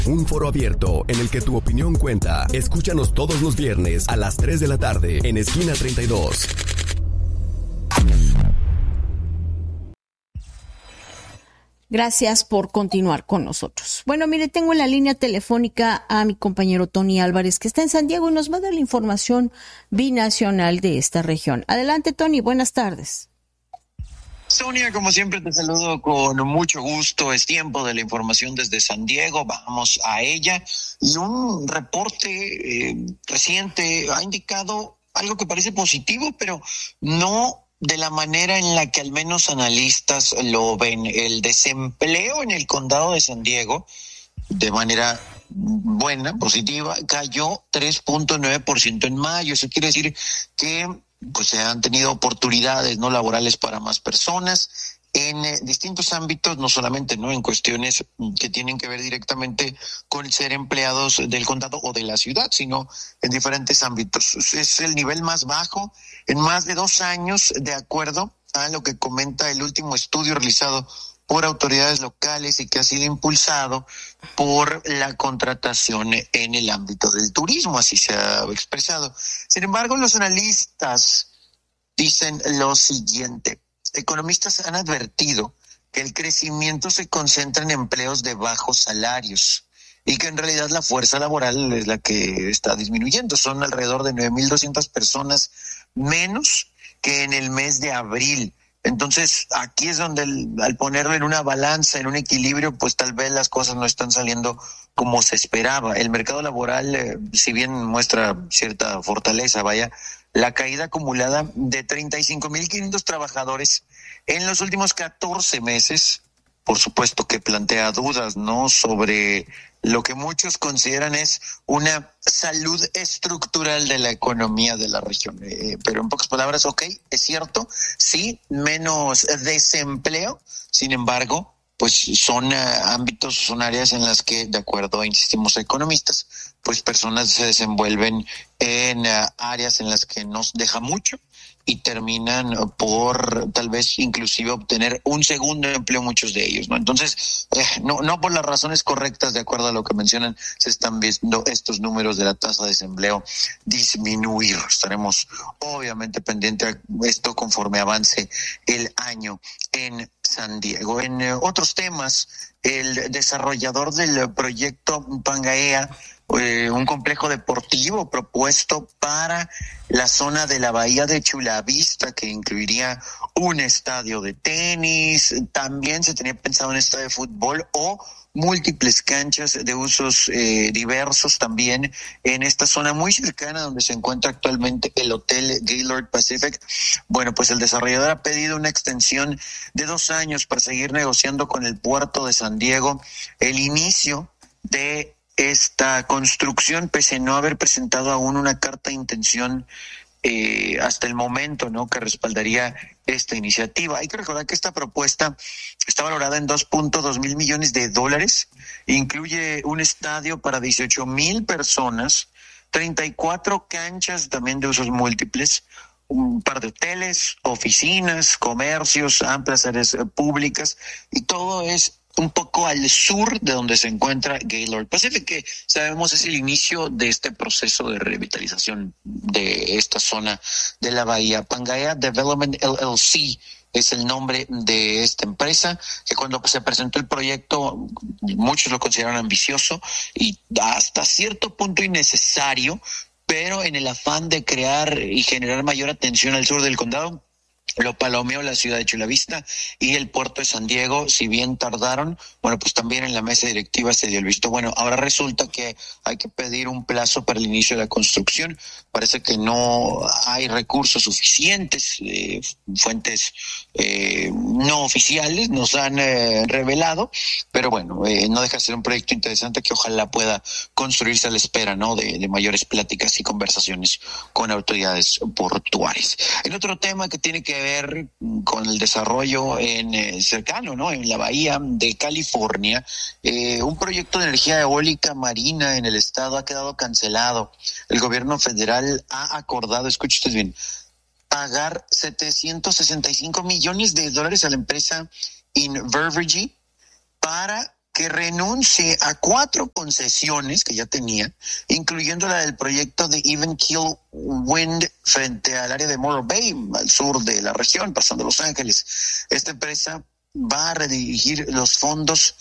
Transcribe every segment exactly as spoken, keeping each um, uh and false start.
Un foro abierto en el que tu opinión cuenta. Escúchanos todos los viernes a las tres de la tarde en Esquina treinta y dos. Gracias por continuar con nosotros. Bueno, mire, tengo en la línea telefónica a mi compañero Tony Álvarez, que está en San Diego y nos va a dar la información binacional de esta región. Adelante, Tony, buenas tardes. Sonia, como siempre te saludo con mucho gusto. Es tiempo de la información desde San Diego. Vamos a ella. Y un reporte eh, reciente ha indicado algo que parece positivo, pero no de la manera en la que al menos analistas lo ven. El desempleo en el condado de San Diego, de manera buena, positiva, cayó tres punto nueve por ciento en mayo. Eso quiere decir que pues se han tenido oportunidades no laborales para más personas en eh, distintos ámbitos, no solamente no en cuestiones que tienen que ver directamente con ser empleados del condado o de la ciudad, sino en diferentes ámbitos. Es el nivel más bajo en más de dos años, de acuerdo a lo que comenta el último estudio realizado por autoridades locales y que ha sido impulsado por la contratación en el ámbito del turismo, así se ha expresado. Sin embargo, los analistas dicen lo siguiente: economistas han advertido que el crecimiento se concentra en empleos de bajos salarios y que en realidad la fuerza laboral es la que está disminuyendo. Son alrededor de nueve mil doscientas personas menos que en el mes de abril. Entonces, aquí es donde el, al ponerlo en una balanza, en un equilibrio, pues tal vez las cosas no están saliendo como se esperaba. El mercado laboral, eh, si bien muestra cierta fortaleza, vaya, la caída acumulada de treinta y cinco mil quinientos trabajadores en los últimos catorce meses, por supuesto que plantea dudas, ¿no?, sobre lo que muchos consideran es una salud estructural de la economía de la región. Eh, pero en pocas palabras, ok, es cierto, sí, menos desempleo, sin embargo, pues son uh, ámbitos, son áreas en las que, de acuerdo, insistimos, economistas, pues personas se desenvuelven en uh, áreas en las que nos deja mucho y terminan por tal vez inclusive obtener un segundo empleo muchos de ellos, ¿no? Entonces, eh, no no por las razones correctas, de acuerdo a lo que mencionan, se están viendo estos números de la tasa de desempleo disminuir. Estaremos obviamente pendientes a esto conforme avance el año en San Diego. En eh, otros temas, el desarrollador del proyecto Pangaea, Eh, un complejo deportivo propuesto para la zona de la bahía de Chula Vista, que incluiría un estadio de tenis, también se tenía pensado un estadio de fútbol o múltiples canchas de usos eh, diversos también en esta zona muy cercana donde se encuentra actualmente el Hotel Gaylord Pacific. Bueno, pues el desarrollador ha pedido una extensión de dos años para seguir negociando con el puerto de San Diego el inicio de esta construcción, pese a no haber presentado aún una carta de intención eh, hasta el momento, ¿no?, que respaldaría esta iniciativa. Hay que recordar que esta propuesta está valorada en dos punto dos mil millones de dólares, incluye un estadio para dieciocho mil personas, treinta y cuatro canchas también de usos múltiples, un par de hoteles, oficinas, comercios, amplias áreas públicas, y todo es un poco al sur de donde se encuentra Gaylord Pacific, que sabemos es el inicio de este proceso de revitalización de esta zona de la bahía. Pangaea Development L L C es el nombre de esta empresa, que cuando se presentó el proyecto muchos lo consideraron ambicioso y hasta cierto punto innecesario, pero en el afán de crear y generar mayor atención al sur del condado, lo palomeó la ciudad de Chula Vista y el puerto de San Diego. Si bien tardaron, bueno, pues también en la mesa directiva se dio el visto bueno. Ahora resulta que hay que pedir un plazo para el inicio de la construcción. Parece que no hay recursos suficientes. Eh, fuentes eh, no oficiales nos han eh, revelado, pero bueno, eh, no deja de ser un proyecto interesante que ojalá pueda construirse a la espera, ¿no?, de, de mayores pláticas y conversaciones con autoridades portuarias. El otro tema que tiene que ver con el desarrollo en eh, cercano, ¿no?, en la bahía de California, eh, un proyecto de energía eólica marina en el estado ha quedado cancelado. El gobierno federal ha acordado, escuche usted bien, pagar setecientos sesenta y cinco millones de dólares a la empresa Inververgy para que renuncie a cuatro concesiones que ya tenía, incluyendo la del proyecto de Even Keel Wind frente al área de Morro Bay, al sur de la región, pasando Los Ángeles. Esta empresa va a redirigir los fondos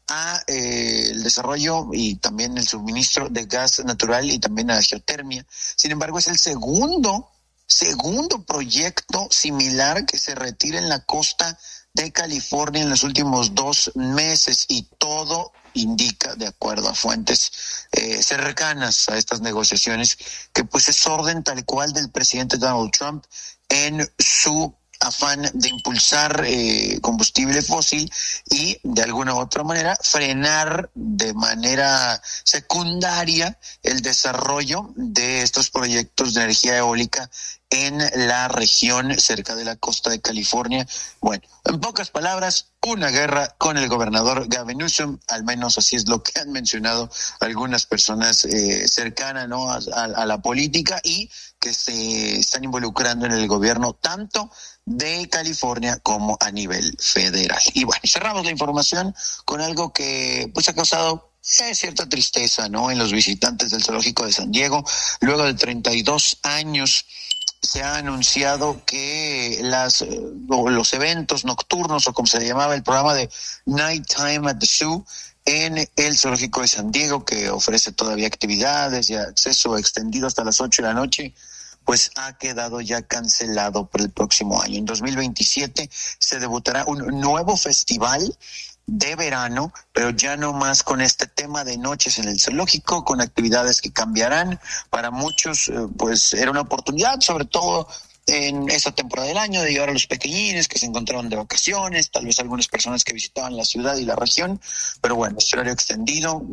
a eh, el desarrollo y también el suministro de gas natural y también a la geotermia. Sin embargo, es el segundo, segundo proyecto similar que se retira en la costa de California en los últimos dos meses y todo indica, de acuerdo a fuentes eh, cercanas a estas negociaciones, que pues es orden tal cual del presidente Donald Trump en su afán de impulsar eh, combustible fósil y de alguna u otra manera frenar de manera secundaria el desarrollo de estos proyectos de energía eólica en la región cerca de la costa de California. Bueno, en pocas palabras, una guerra con el gobernador Gavin Newsom, al menos así es lo que han mencionado algunas personas eh, cercanas, ¿no?, a, a, a la política y que se están involucrando en el gobierno tanto de California como a nivel federal. Y bueno, cerramos la información con algo que pues ha causado eh, cierta tristeza, ¿no?, en los visitantes del zoológico de San Diego. Luego de treinta y dos años se ha anunciado que las o los eventos nocturnos, o como se llamaba el programa de Nighttime at the Zoo en el zoológico de San Diego, que ofrece todavía actividades y acceso extendido hasta las ocho de la noche, pues ha quedado ya cancelado por el próximo año. En dos mil veintisiete se debutará un nuevo festival de verano, pero ya no más con este tema de noches en el zoológico, con actividades que cambiarán. Para muchos, eh, pues era una oportunidad, sobre todo en esta temporada del año, de llevar a los pequeñines que se encontraban de vacaciones, tal vez algunas personas que visitaban la ciudad y la región, pero bueno, este horario extendido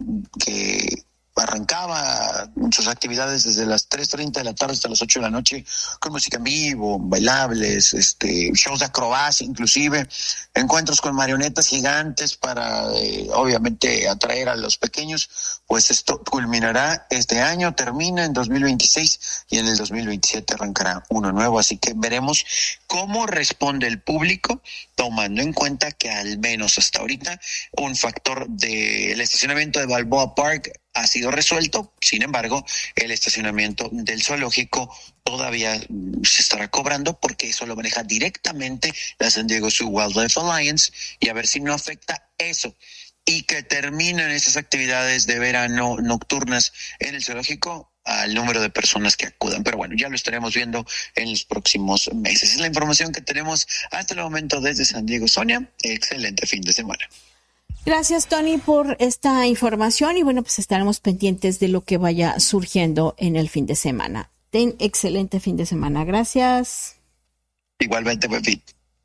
que arrancaba sus actividades desde las tres treinta de la tarde hasta las ocho de la noche, con música en vivo, bailables, este, shows de acrobacia, inclusive encuentros con marionetas gigantes para eh, obviamente atraer a los pequeños. Pues esto culminará este año, termina en dos mil veintiséis y en el dos mil veintisiete arrancará uno nuevo, así que veremos cómo responde el público, tomando en cuenta que al menos hasta ahorita un factor del estacionamiento de Balboa Park ha sido resuelto. Sin embargo, el estacionamiento del zoológico todavía se estará cobrando porque eso lo maneja directamente la San Diego Zoo Wildlife Alliance, y a ver si no afecta eso y que terminan esas actividades de verano nocturnas en el zoológico al número de personas que acudan. Pero bueno, ya lo estaremos viendo en los próximos meses. Es la información que tenemos hasta el momento desde San Diego. Sonia, excelente fin de semana. Gracias, Tony, por esta información y bueno, pues estaremos pendientes de lo que vaya surgiendo en el fin de semana. Ten excelente fin de semana. Gracias. Igualmente, buen fin.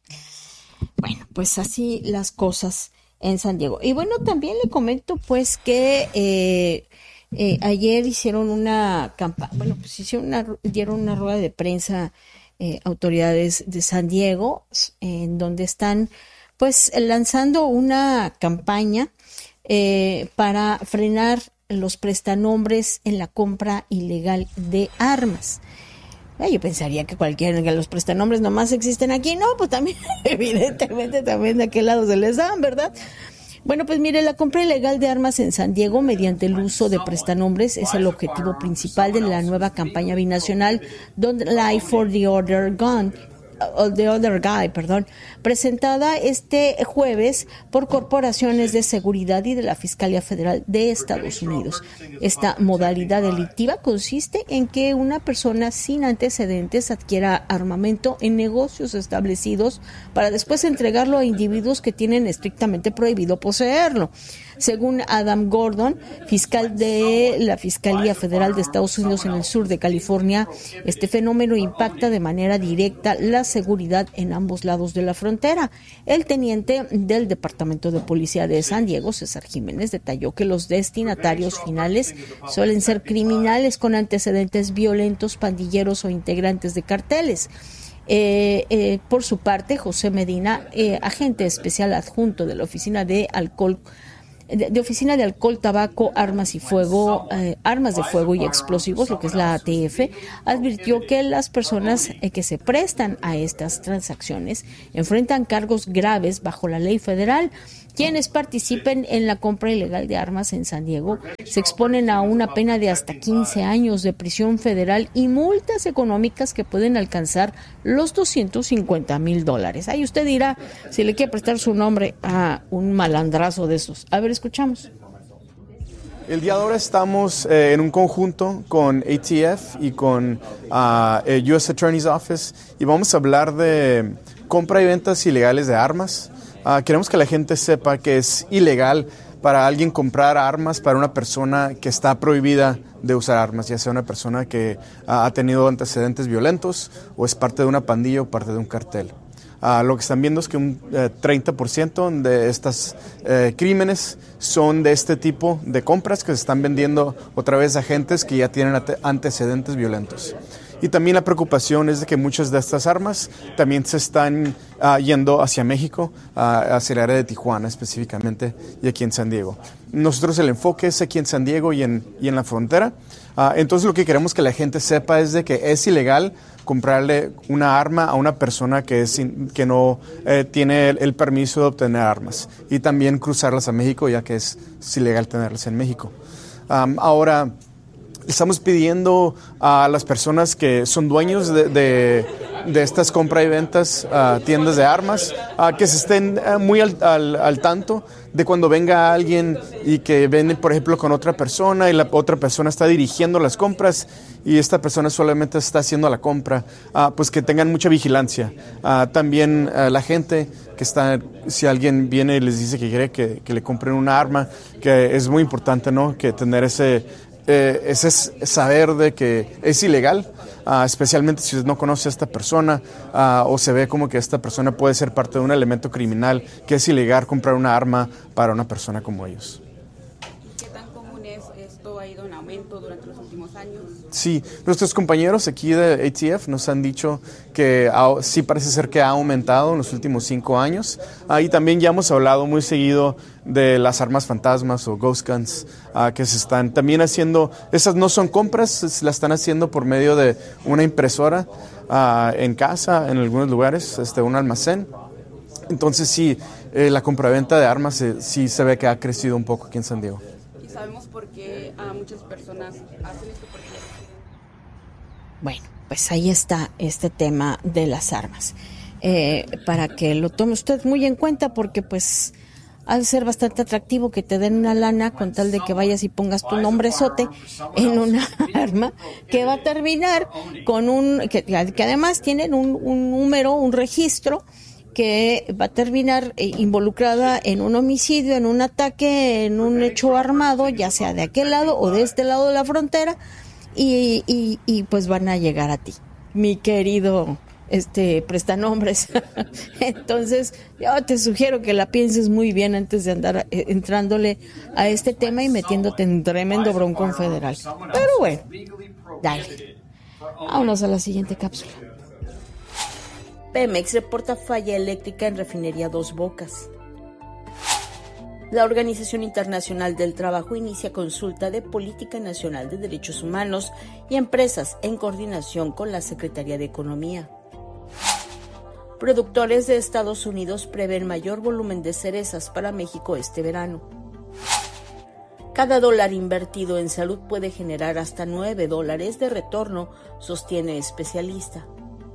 Bueno, pues así las cosas en San Diego. Y bueno, también le comento pues que eh, eh, ayer hicieron una campaña, bueno, pues hicieron una, dieron una rueda de prensa eh, autoridades de San Diego, en donde están pues lanzando una campaña eh, para frenar los prestanombres en la compra ilegal de armas. Yo pensaría que cualquiera que los prestanombres nomás existen aquí. No, pues también, evidentemente, también de aquel lado se les dan, ¿verdad? Bueno, pues mire, la compra ilegal de armas en San Diego mediante el uso de prestanombres es el objetivo principal de la nueva campaña binacional Don't Lie for the Other Gun, The Other Guy, perdón, presentada este jueves por corporaciones de seguridad y de la Fiscalía Federal de Estados Unidos. Esta modalidad delictiva consiste en que una persona sin antecedentes adquiera armamento en negocios establecidos para después entregarlo a individuos que tienen estrictamente prohibido poseerlo. Según Adam Gordon, fiscal de la Fiscalía Federal de Estados Unidos en el sur de California, este fenómeno impacta de manera directa la seguridad en ambos lados de la frontera. El teniente del Departamento de Policía de San Diego, César Jiménez, detalló que los destinatarios finales suelen ser criminales con antecedentes violentos, pandilleros o integrantes de carteles. Eh, eh, por su parte, José Medina, eh, agente especial adjunto de la Oficina de Alcohol De, de Oficina de Alcohol, Tabaco, Armas y Fuego, eh, Armas de Fuego y Explosivos, lo que es la A T F, advirtió que las personas eh, que se prestan a estas transacciones enfrentan cargos graves bajo la ley federal. Quienes participen en la compra ilegal de armas en San Diego se exponen a una pena de hasta quince años de prisión federal y multas económicas que pueden alcanzar los doscientos cincuenta mil dólares. Ahí usted dirá si le quiere prestar su nombre a un malandrazo de esos. A ver, escuchamos. El día de ahora estamos eh, en un conjunto con A T F y con uh, el U S Attorney's Office y vamos a hablar de compra y ventas ilegales de armas. Uh, queremos que la gente sepa que es ilegal para alguien comprar armas para una persona que está prohibida de usar armas, ya sea una persona que uh, ha tenido antecedentes violentos o es parte de una pandilla o parte de un cartel. Uh, lo que están viendo es que un uh, treinta por ciento de estos uh, crímenes son de este tipo de compras que se están vendiendo otra vez a agentes que ya tienen antecedentes violentos. Y también la preocupación es de que muchas de estas armas también se están uh, yendo hacia México, uh, hacia el área de Tijuana específicamente y aquí en San Diego. Nosotros el enfoque es aquí en San Diego y en, y en la frontera. Uh, entonces lo que queremos que la gente sepa es de que es ilegal comprarle una arma a una persona que, es, que no eh, tiene el, el permiso de obtener armas y también cruzarlas a México, ya que es, es ilegal tenerlas en México. Um, ahora, estamos pidiendo a las personas que son dueños de, de, de estas compras y ventas, uh, tiendas de armas, uh, que se estén uh, muy al, al, al tanto de cuando venga alguien y que ven, por ejemplo, con otra persona y la otra persona está dirigiendo las compras y esta persona solamente está haciendo la compra, uh, pues que tengan mucha vigilancia. Uh, también uh, la gente que está, si alguien viene y les dice que quiere que, que le compren una arma, que es muy importante, ¿no?, que tener ese, eh, ese saber de que es ilegal. Uh, especialmente si usted no conoce a esta persona uh, o se ve como que esta persona puede ser parte de un elemento criminal, que es ilegal comprar una arma para una persona como ellos. ¿Qué tan común es esto? ¿Ha ido en aumento durante los últimos años? Sí, nuestros compañeros aquí de A T F nos han dicho que ha, sí parece ser que ha aumentado en los últimos cinco años. Ahí uh, también ya hemos hablado muy seguido de las armas fantasmas o ghost guns uh, que se están también haciendo. Esas no son compras, se las están haciendo por medio de una impresora uh, en casa, en algunos lugares, este, un almacén. Entonces sí, eh, la compraventa de armas eh, sí se ve que ha crecido un poco aquí en San Diego. ¿Y sabemos por qué a muchas personas hacen esto? Porque... Bueno, pues ahí está este tema de las armas. Eh, para que lo tome usted muy en cuenta, porque pues ha de ser bastante atractivo que te den una lana con tal de que vayas y pongas tu nombrezote en una arma que va a terminar con un, que, que además tienen un, un número, un registro que va a terminar eh, involucrada en un homicidio, en un ataque, en un hecho armado, ya sea de aquel lado o de este lado de la frontera, y, y, y pues van a llegar a ti, mi querido este prestanombres. Entonces yo te sugiero que la pienses muy bien antes de andar eh, entrándole a este tema y metiéndote en tremendo broncón federal. Pero bueno, dale, vámonos a la siguiente cápsula. Pemex reporta falla eléctrica en refinería Dos Bocas. La Organización Internacional del Trabajo inicia consulta de Política Nacional de Derechos Humanos y Empresas en coordinación con la Secretaría de Economía. Productores de Estados Unidos prevén mayor volumen de cerezas para México este verano. Cada dólar invertido en salud puede generar hasta nueve dólares de retorno, sostiene especialista.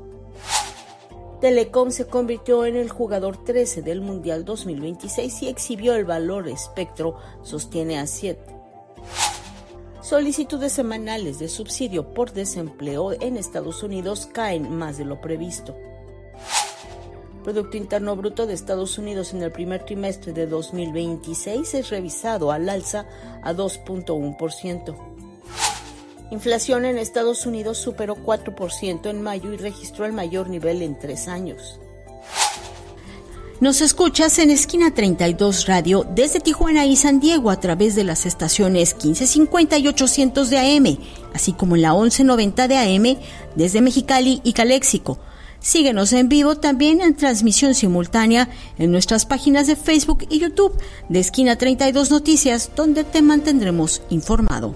Telecom se convirtió en el jugador trece del Mundial dos mil veintiséis y exhibió el valor espectro, sostiene A S I E T. Solicitudes semanales de subsidio por desempleo en Estados Unidos caen más de lo previsto. Producto Interno Bruto de Estados Unidos en el primer trimestre de dos mil veintiséis es revisado al alza a dos punto uno por ciento. Inflación en Estados Unidos superó cuatro por ciento en mayo y registró el mayor nivel en tres años. Nos escuchas en Esquina treinta y dos Radio desde Tijuana y San Diego a través de las estaciones quince cincuenta y ochocientos de A M, así como en la once noventa de A M desde Mexicali y Caléxico. Síguenos en vivo también en transmisión simultánea en nuestras páginas de Facebook y YouTube de Esquina treinta y dos Noticias, donde te mantendremos informado.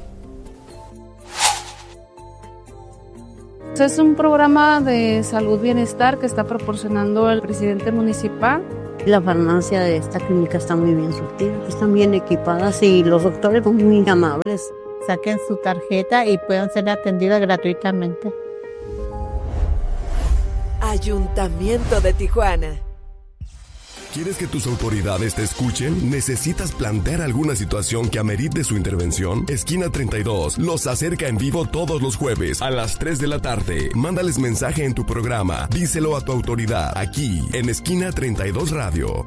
Es un programa de salud bienestar que está proporcionando el presidente municipal La farmacia de esta clínica está muy bien surtida, están bien equipadas y los doctores son muy amables. Saquen su tarjeta y puedan ser atendidas gratuitamente. Ayuntamiento de Tijuana. ¿Quieres que tus autoridades te escuchen? ¿Necesitas plantear alguna situación que amerite su intervención? Esquina treinta y dos los acerca en vivo todos los jueves a las tres de la tarde. Mándales mensaje en tu programa. Díselo a tu autoridad aquí en Esquina treinta y dos Radio.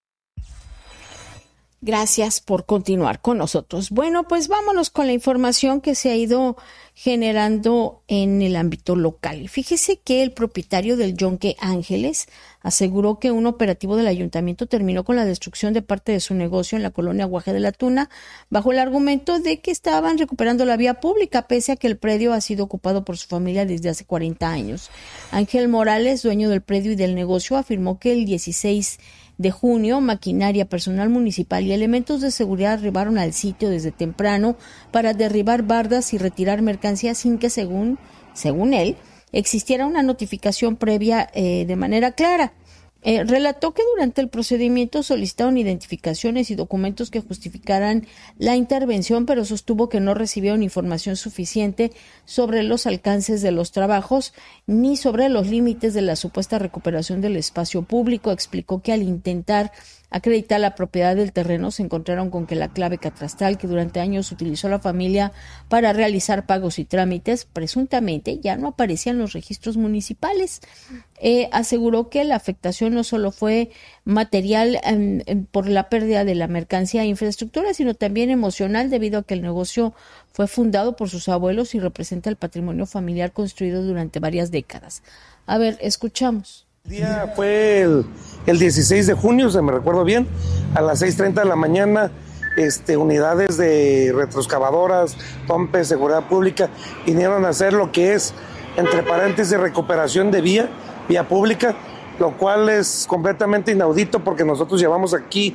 Gracias por continuar con nosotros. Bueno, pues vámonos con la información que se ha ido generando en el ámbito local. Fíjese que el propietario del Yonke Ángeles aseguró que un operativo del ayuntamiento terminó con la destrucción de parte de su negocio en la colonia Guaje de la Tuna, bajo el argumento de que estaban recuperando la vía pública, pese a que el predio ha sido ocupado por su familia desde hace cuarenta años. Ángel Morales, dueño del predio y del negocio, afirmó que el dieciséis de junio, maquinaria, personal municipal y elementos de seguridad arribaron al sitio desde temprano para derribar bardas y retirar mercancías sin que, según, según él, existiera una notificación previa eh, de manera clara. Eh, relató que durante el procedimiento solicitaron identificaciones y documentos que justificaran la intervención, pero sostuvo que no recibieron información suficiente sobre los alcances de los trabajos ni sobre los límites de la supuesta recuperación del espacio público. Explicó que al intentar acreditar la propiedad del terreno se encontraron con que la clave catastral que durante años utilizó la familia para realizar pagos y trámites presuntamente ya no aparecía en los registros municipales. Eh, aseguró que la afectación no solo fue material eh, eh, por la pérdida de la mercancía e infraestructura, sino también emocional, debido a que el negocio fue fundado por sus abuelos y representa el patrimonio familiar construido durante varias décadas. A ver, escuchamos. El día fue el, el dieciséis de junio, se me recuerdo bien, a las seis treinta de la mañana, este, unidades de retroexcavadoras, Tompes, Seguridad Pública, vinieron a hacer lo que es, entre paréntesis, recuperación de vía, vía pública, lo cual es completamente inaudito porque nosotros llevamos aquí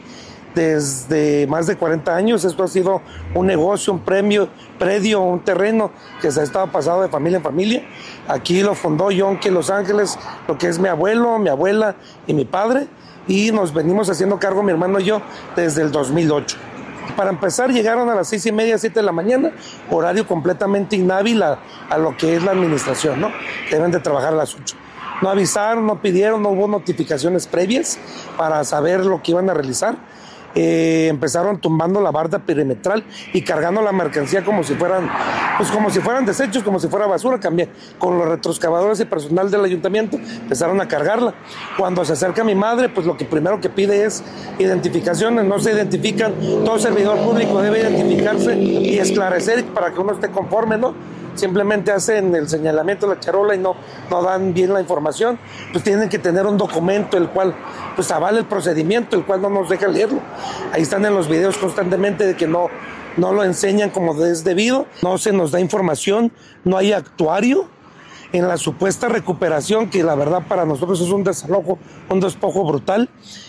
desde más de cuarenta años. Esto ha sido un negocio, un premio, predio, un terreno que se ha estado pasando de familia en familia. Aquí lo fundó Yonke Los Ángeles, lo que es mi abuelo, mi abuela y mi padre, y nos venimos haciendo cargo mi hermano y yo desde el dos mil ocho. Para empezar, llegaron a las seis y media, siete de la mañana, horario completamente inhábil a, a lo que es la administración, ¿no? Deben de trabajar a las ocho. No avisaron, no pidieron, no hubo notificaciones previas para saber lo que iban a realizar. Eh, empezaron tumbando la barda perimetral y cargando la mercancía como si fueran, pues como si fueran desechos, como si fuera basura. Cambié con los retroexcavadores y personal del ayuntamiento, empezaron a cargarla. Cuando se acerca mi madre, pues lo que primero que pide es identificaciones. No se identifican, todo servidor público debe identificarse y esclarecer para que uno esté conforme, ¿no? Simplemente hacen el señalamiento de la charola y no, no dan bien la información. Pues tienen que tener un documento el cual pues avale el procedimiento, el cual no nos deja leerlo. Ahí están en los videos constantemente de que no, no lo enseñan como es debido, no se nos da información, no hay actuario en la supuesta recuperación, que la verdad para nosotros es un desalojo, un despojo brutal.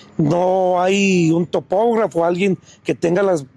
No hay un topógrafo, alguien que tenga las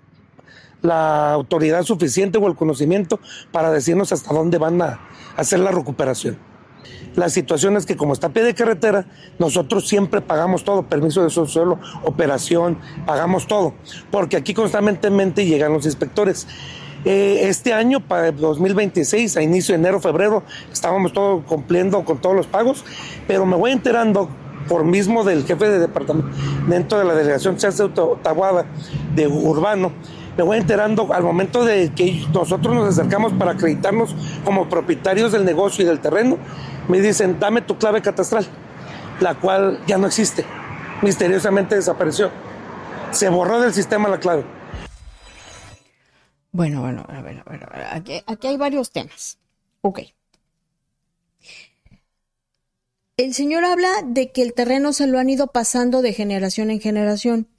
la autoridad suficiente o el conocimiento para decirnos hasta dónde van a hacer la recuperación. La situación es que como está a pie de carretera, nosotros siempre pagamos todo, permiso de subsuelo, operación, pagamos todo, porque aquí constantemente llegan los inspectores. Eh, este año, para dos mil veintiséis, a inicio de enero, febrero, estábamos todos cumpliendo con todos los pagos, pero me voy enterando por mismo del jefe de departamento de la delegación Chance Tahuada de Urbano, me voy enterando al momento de que nosotros nos acercamos para acreditarnos como propietarios del negocio y del terreno, me dicen, dame tu clave catastral, la cual ya no existe, misteriosamente desapareció, se borró del sistema la clave. Bueno, bueno, a ver, a ver, a ver. Aquí, aquí hay varios temas. Ok. El señor habla de que el terreno se lo han ido pasando de generación en generación.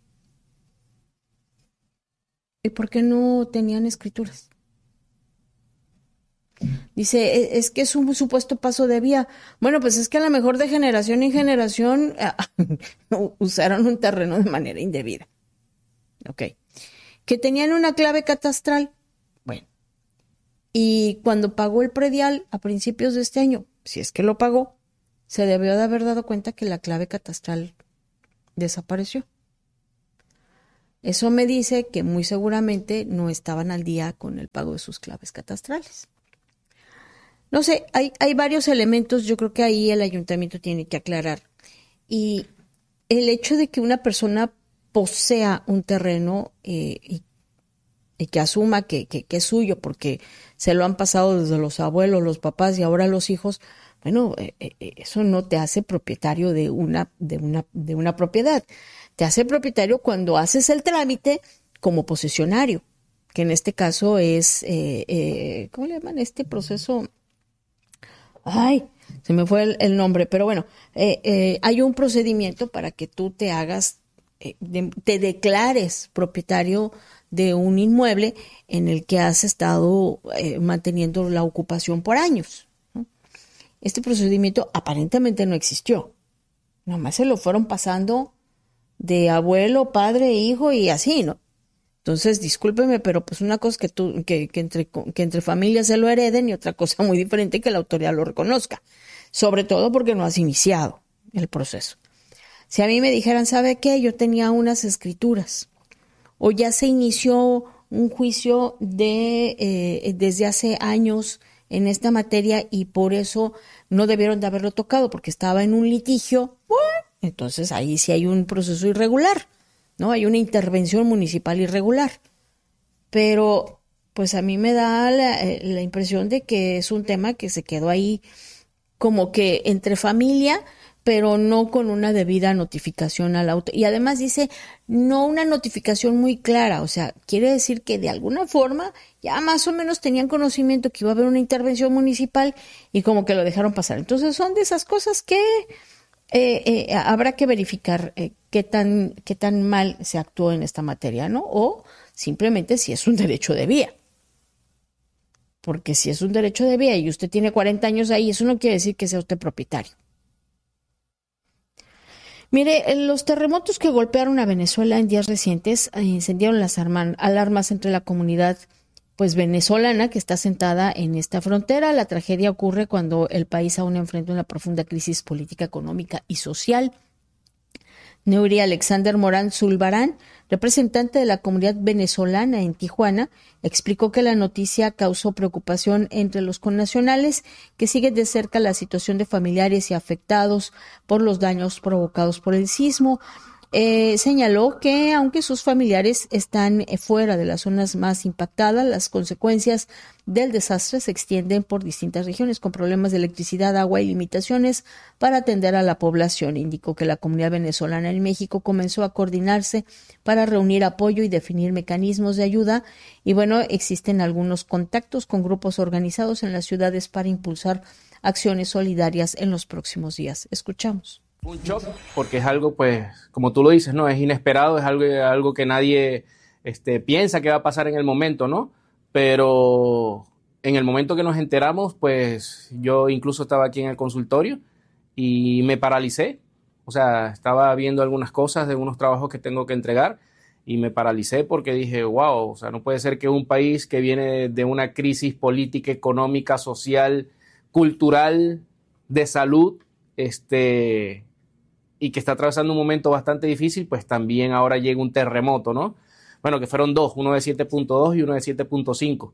¿Y por qué no tenían escrituras? Dice, es que es un supuesto paso de vía. Bueno, pues es que a lo mejor de generación en generación usaron un terreno de manera indebida. Ok. Que tenían una clave catastral. Bueno. Y cuando pagó el predial a principios de este año, si es que lo pagó, se debió de haber dado cuenta que la clave catastral desapareció. Eso me dice que muy seguramente no estaban al día con el pago de sus claves catastrales. No sé, hay, hay varios elementos, yo creo que ahí el ayuntamiento tiene que aclarar. Y el hecho de que una persona posea un terreno eh, y, y que asuma que, que, que es suyo porque se lo han pasado desde los abuelos, los papás y ahora los hijos, bueno, eh, eh, eso no te hace propietario de una, de una, de una propiedad. Te hace propietario cuando haces el trámite como posesionario, que en este caso es, eh, eh, ¿cómo le llaman este proceso? Ay, se me fue el, el nombre, pero bueno, eh, eh, hay un procedimiento para que tú te hagas, eh, de, te declares propietario de un inmueble en el que has estado eh, manteniendo la ocupación por años, ¿no? Este procedimiento aparentemente no existió, nomás se lo fueron pasando de abuelo, padre, hijo y así, ¿no? Entonces, discúlpeme, pero pues una cosa es que tú, que, que entre, que entre familias se lo hereden y otra cosa muy diferente que la autoridad lo reconozca. Sobre todo porque no has iniciado el proceso. Si a mí me dijeran, ¿sabe qué? Yo tenía unas escrituras o ya se inició un juicio de eh, desde hace años en esta materia y por eso no debieron de haberlo tocado porque estaba en un litigio, bueno, entonces ahí sí hay un proceso irregular, ¿no? Hay una intervención municipal irregular. Pero pues a mí me da la, la impresión de que es un tema que se quedó ahí como que entre familia, pero no con una debida notificación al auto. Y además dice, no una notificación muy clara, o sea, quiere decir que de alguna forma ya más o menos tenían conocimiento que iba a haber una intervención municipal y como que lo dejaron pasar. Entonces son de esas cosas que eh, eh, habrá que verificar eh, qué tan, qué tan mal se actuó en esta materia, ¿no? O simplemente si es un derecho de vía. Porque si es un derecho de vía y usted tiene cuarenta años ahí, eso no quiere decir que sea usted propietario. Mire, los terremotos que golpearon a Venezuela en días recientes eh, encendieron las arman, alarmas entre la comunidad pues venezolana que está sentada en esta frontera. La tragedia ocurre cuando el país aún enfrenta una profunda crisis política, económica y social. Neuri Alexander Morán Zulbarán, representante de la comunidad venezolana en Tijuana, explicó que la noticia causó preocupación entre los connacionales que siguen de cerca la situación de familiares y afectados por los daños provocados por el sismo. Eh, señaló que aunque sus familiares están fuera de las zonas más impactadas, las consecuencias del desastre se extienden por distintas regiones con problemas de electricidad, agua y limitaciones para atender a la población. Indicó que la comunidad venezolana en México comenzó a coordinarse para reunir apoyo y definir mecanismos de ayuda y bueno, existen algunos contactos con grupos organizados en las ciudades para impulsar acciones solidarias en los próximos días. Escuchamos. Un shock porque es algo, pues, como tú lo dices, ¿no? Es inesperado, es algo, algo que nadie este, piensa que va a pasar en el momento, ¿no? Pero en el momento que nos enteramos, pues, yo incluso estaba aquí en el consultorio y me paralicé. O sea, estaba viendo algunas cosas de unos trabajos que tengo que entregar y me paralicé porque dije, wow, o sea, no puede ser que un país que viene de una crisis política, económica, social, cultural, de salud, este... y que está atravesando un momento bastante difícil, pues también ahora llega un terremoto, ¿no? Bueno, que fueron dos, uno de siete punto dos y uno de siete punto cinco.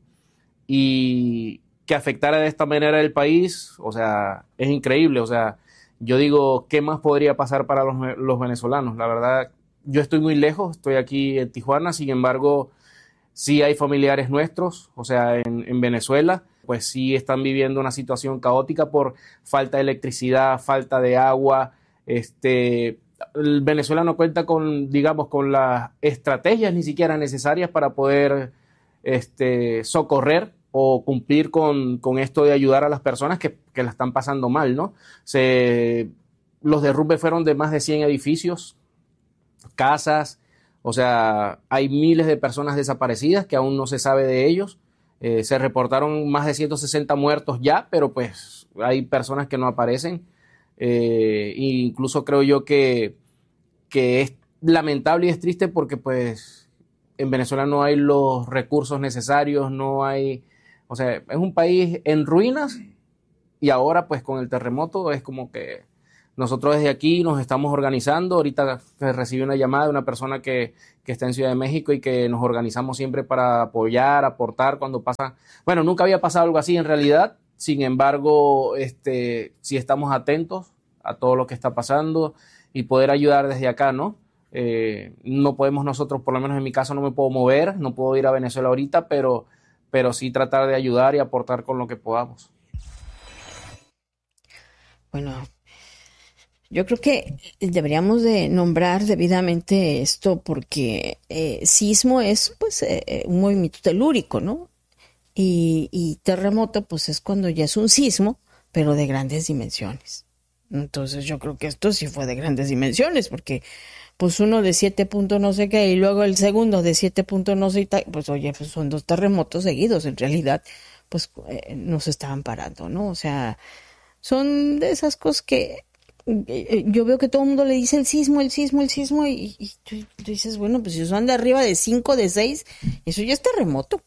Y que afectara de esta manera el país, o sea, es increíble. O sea, yo digo, ¿qué más podría pasar para los, los venezolanos? La verdad, yo estoy muy lejos, estoy aquí en Tijuana, sin embargo, sí hay familiares nuestros, o sea, en, en Venezuela, pues sí están viviendo una situación caótica por falta de electricidad, falta de agua. Este, el Venezuela no cuenta con, digamos, con las estrategias ni siquiera necesarias para poder este, socorrer o cumplir con, con esto de ayudar a las personas que, que la están pasando mal, ¿no? Se, los derrumbes fueron de más de cien edificios, casas, o sea, hay miles de personas desaparecidas que aún no se sabe de ellos. Eh, se reportaron más de ciento sesenta muertos ya, pero pues hay personas que no aparecen. Eh, incluso creo yo que, que es lamentable y es triste porque pues en Venezuela no hay los recursos necesarios, no hay, o sea, es un país en ruinas y ahora pues con el terremoto es como que nosotros desde aquí nos estamos organizando. Ahorita recibí una llamada de una persona que, que está en Ciudad de México y que nos organizamos siempre para apoyar, aportar cuando pasa. Bueno, nunca había pasado algo así en realidad. Sin embargo, este, sí estamos atentos a todo lo que está pasando y poder ayudar desde acá, ¿no? Eh, no podemos nosotros, por lo menos en mi caso no me puedo mover, no puedo ir a Venezuela ahorita, pero, pero sí tratar de ayudar y aportar con lo que podamos. Bueno, yo creo que deberíamos de nombrar debidamente esto porque eh, sismo es pues eh, un movimiento telúrico, ¿no? Y, y terremoto pues es cuando ya es un sismo, pero de grandes dimensiones. Entonces yo creo que esto sí fue de grandes dimensiones porque pues uno de siete puntos no sé qué y luego el segundo de siete puntos no sé qué, pues oye, pues son dos terremotos seguidos, en realidad pues eh, nos estaban parando, ¿no? O sea, son de esas cosas que eh, yo veo que todo el mundo le dice el sismo, el sismo, el sismo y, y tú, tú dices, bueno, pues si son de arriba de cinco, de seis, eso ya es terremoto.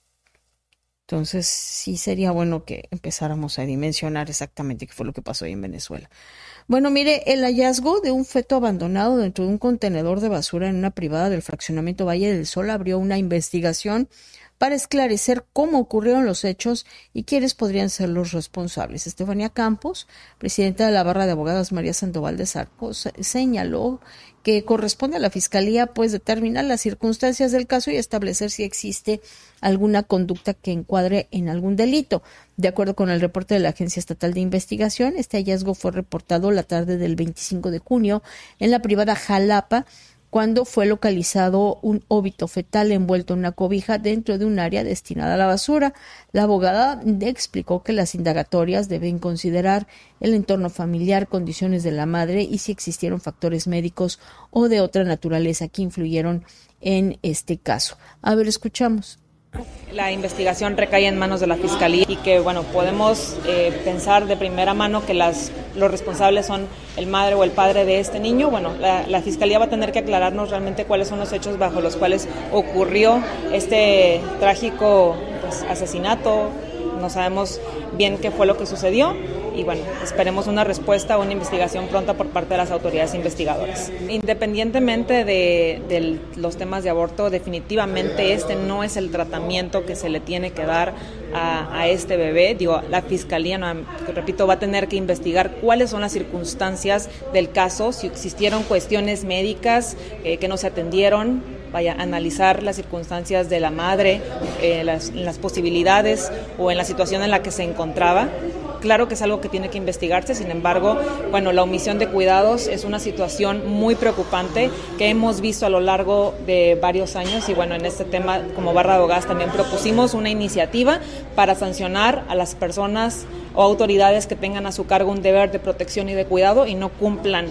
Entonces sí sería bueno que empezáramos a dimensionar exactamente qué fue lo que pasó ahí en Venezuela. Bueno, mire, el hallazgo de un feto abandonado dentro de un contenedor de basura en una privada del fraccionamiento Valle del Sol abrió una investigación para esclarecer cómo ocurrieron los hechos y quiénes podrían ser los responsables. Estefanía Campos, presidenta de la Barra de Abogadas María Sandoval de Zarco, señaló que corresponde a la Fiscalía pues determinar las circunstancias del caso y establecer si existe alguna conducta que encuadre en algún delito. De acuerdo con el reporte de la Agencia Estatal de Investigación, este hallazgo fue reportado la tarde del veinticinco de junio en la privada Jalapa, cuando fue localizado un óbito fetal envuelto en una cobija dentro de un área destinada a la basura. La abogada explicó que las indagatorias deben considerar el entorno familiar, condiciones de la madre y si existieron factores médicos o de otra naturaleza que influyeron en este caso. A ver, escuchamos. La investigación recae en manos de la Fiscalía y que, bueno, podemos eh, pensar de primera mano que las, los responsables son el madre o el padre de este niño. Bueno, la, la Fiscalía va a tener que aclararnos realmente cuáles son los hechos bajo los cuales ocurrió este trágico pues, asesinato. No sabemos bien qué fue lo que sucedió y bueno, esperemos una respuesta o una investigación pronta por parte de las autoridades investigadoras. Independientemente de, de los temas de aborto, definitivamente este no es el tratamiento que se le tiene que dar a, a este bebé. Digo, la Fiscalía, no, repito, va a tener que investigar cuáles son las circunstancias del caso, si existieron cuestiones médicas eh, que no se atendieron, vaya a analizar las circunstancias de la madre, eh, las, las posibilidades o en la situación en la que se encontraba. Claro que es algo que tiene que investigarse, sin embargo, bueno, la omisión de cuidados es una situación muy preocupante que hemos visto a lo largo de varios años y bueno, en este tema como Barra de Abogadas también propusimos una iniciativa para sancionar a las personas o autoridades que tengan a su cargo un deber de protección y de cuidado y no cumplan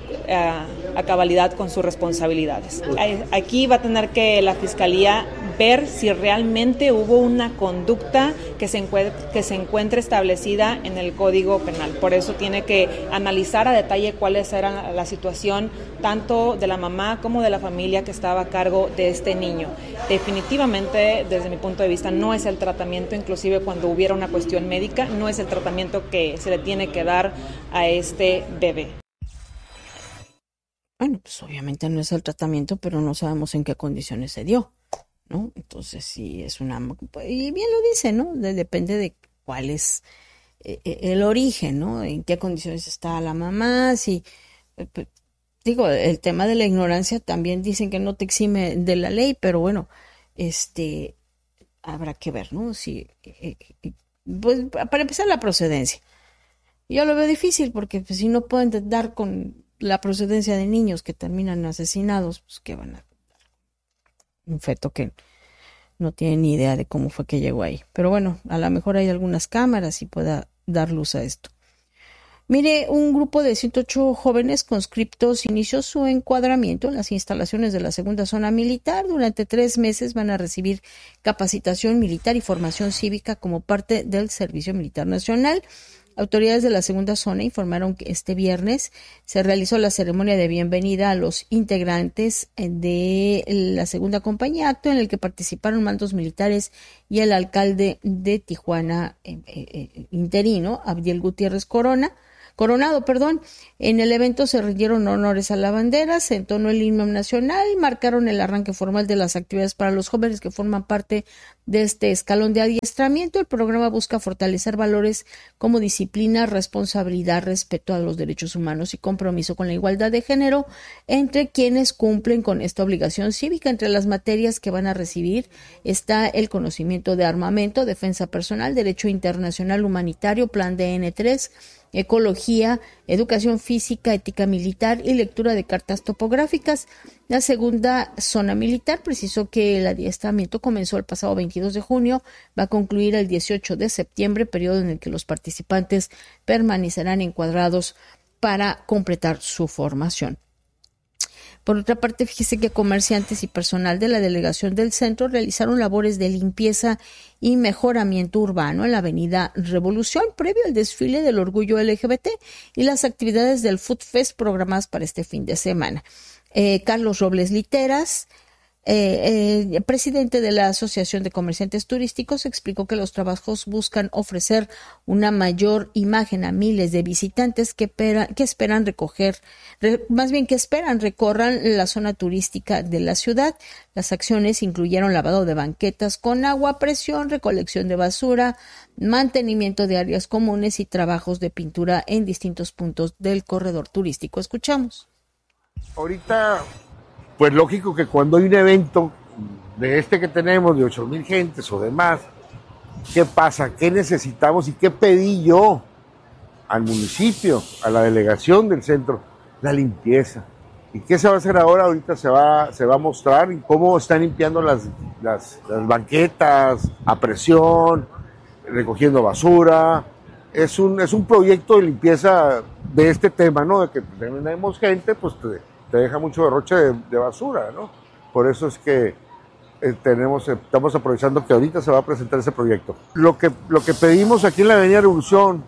a, a cabalidad con sus responsabilidades. Aquí va a tener que la Fiscalía ver si realmente hubo una conducta que se encuentre, que se encuentre establecida en el Código Penal. Por eso tiene que analizar a detalle cuáles eran la situación tanto de la mamá como de la familia que estaba a cargo de este niño. Definitivamente, desde mi punto de vista, no es el tratamiento, inclusive cuando hubiera una cuestión médica, no es el tratamiento que se le tiene que dar a este bebé. Bueno, pues obviamente no es el tratamiento, pero no sabemos en qué condiciones se dio, ¿no? Entonces sí es una... Y bien lo dice, ¿no? De, depende de cuál es eh, el origen, ¿no? En qué condiciones está la mamá, si... Eh, pues, digo, el tema de la ignorancia también dicen que no te exime de la ley, pero bueno, este... habrá que ver, ¿no? Si... Eh, eh, pues para empezar la procedencia. Yo lo veo difícil porque pues, si no pueden dar con la procedencia de niños que terminan asesinados, pues ¿qué van a dar? Un feto que no tiene ni idea de cómo fue que llegó ahí. Pero bueno, a lo mejor hay algunas cámaras y pueda dar luz a esto. Mire, un grupo de ciento ocho jóvenes conscriptos inició su encuadramiento en las instalaciones de la segunda zona militar. Durante tres meses van a recibir capacitación militar y formación cívica como parte del Servicio Militar Nacional. Autoridades de la segunda zona informaron que este viernes se realizó la ceremonia de bienvenida a los integrantes de la segunda compañía, acto en el que participaron mandos militares y el alcalde de Tijuana eh, eh, interino, Abdiel Gutiérrez Corona, Coronado, perdón. En el evento se rindieron honores a la bandera, se entonó el himno nacional y marcaron el arranque formal de las actividades para los jóvenes que forman parte de este escalón de adiestramiento. El programa busca fortalecer valores como disciplina, responsabilidad, respeto a los derechos humanos y compromiso con la igualdad de género entre quienes cumplen con esta obligación cívica. Entre las materias que van a recibir está el conocimiento de armamento, defensa personal, derecho internacional humanitario, plan D N tres, ecología, educación física, ética militar y lectura de cartas topográficas. La segunda zona militar precisó que el adiestramiento comenzó el pasado veintidós de junio, va a concluir el dieciocho de septiembre, periodo en el que los participantes permanecerán encuadrados para completar su formación. Por otra parte, fíjese que comerciantes y personal de la delegación del centro realizaron labores de limpieza y mejoramiento urbano en la avenida Revolución, previo al desfile del orgullo L G B T y las actividades del Food Fest programadas para este fin de semana. Eh, Carlos Robles Literas, Eh, eh, presidente de la Asociación de Comerciantes Turísticos, explicó que los trabajos buscan ofrecer una mayor imagen a miles de visitantes que, pera, que esperan recoger, re, más bien que esperan recorran la zona turística de la ciudad. Las acciones incluyeron lavado de banquetas con agua a presión, recolección de basura, mantenimiento de áreas comunes y trabajos de pintura en distintos puntos del corredor turístico. Escuchamos. Ahorita, pues lógico que cuando hay un evento de este que tenemos, de ocho mil gentes o demás, ¿qué pasa? ¿Qué necesitamos y qué pedí yo al municipio, a la delegación del centro? La limpieza. ¿Y qué se va a hacer ahora? Ahorita se va, se va a mostrar cómo están limpiando las, las, las banquetas a presión, recogiendo basura. Es un, es un proyecto de limpieza de este tema, ¿no? De que tenemos gente, pues te, te deja mucho derroche de, de basura, ¿no? Por eso es que eh, tenemos, estamos aprovechando que ahorita se va a presentar ese proyecto. Lo que, lo que pedimos aquí en la Avenida Revolución,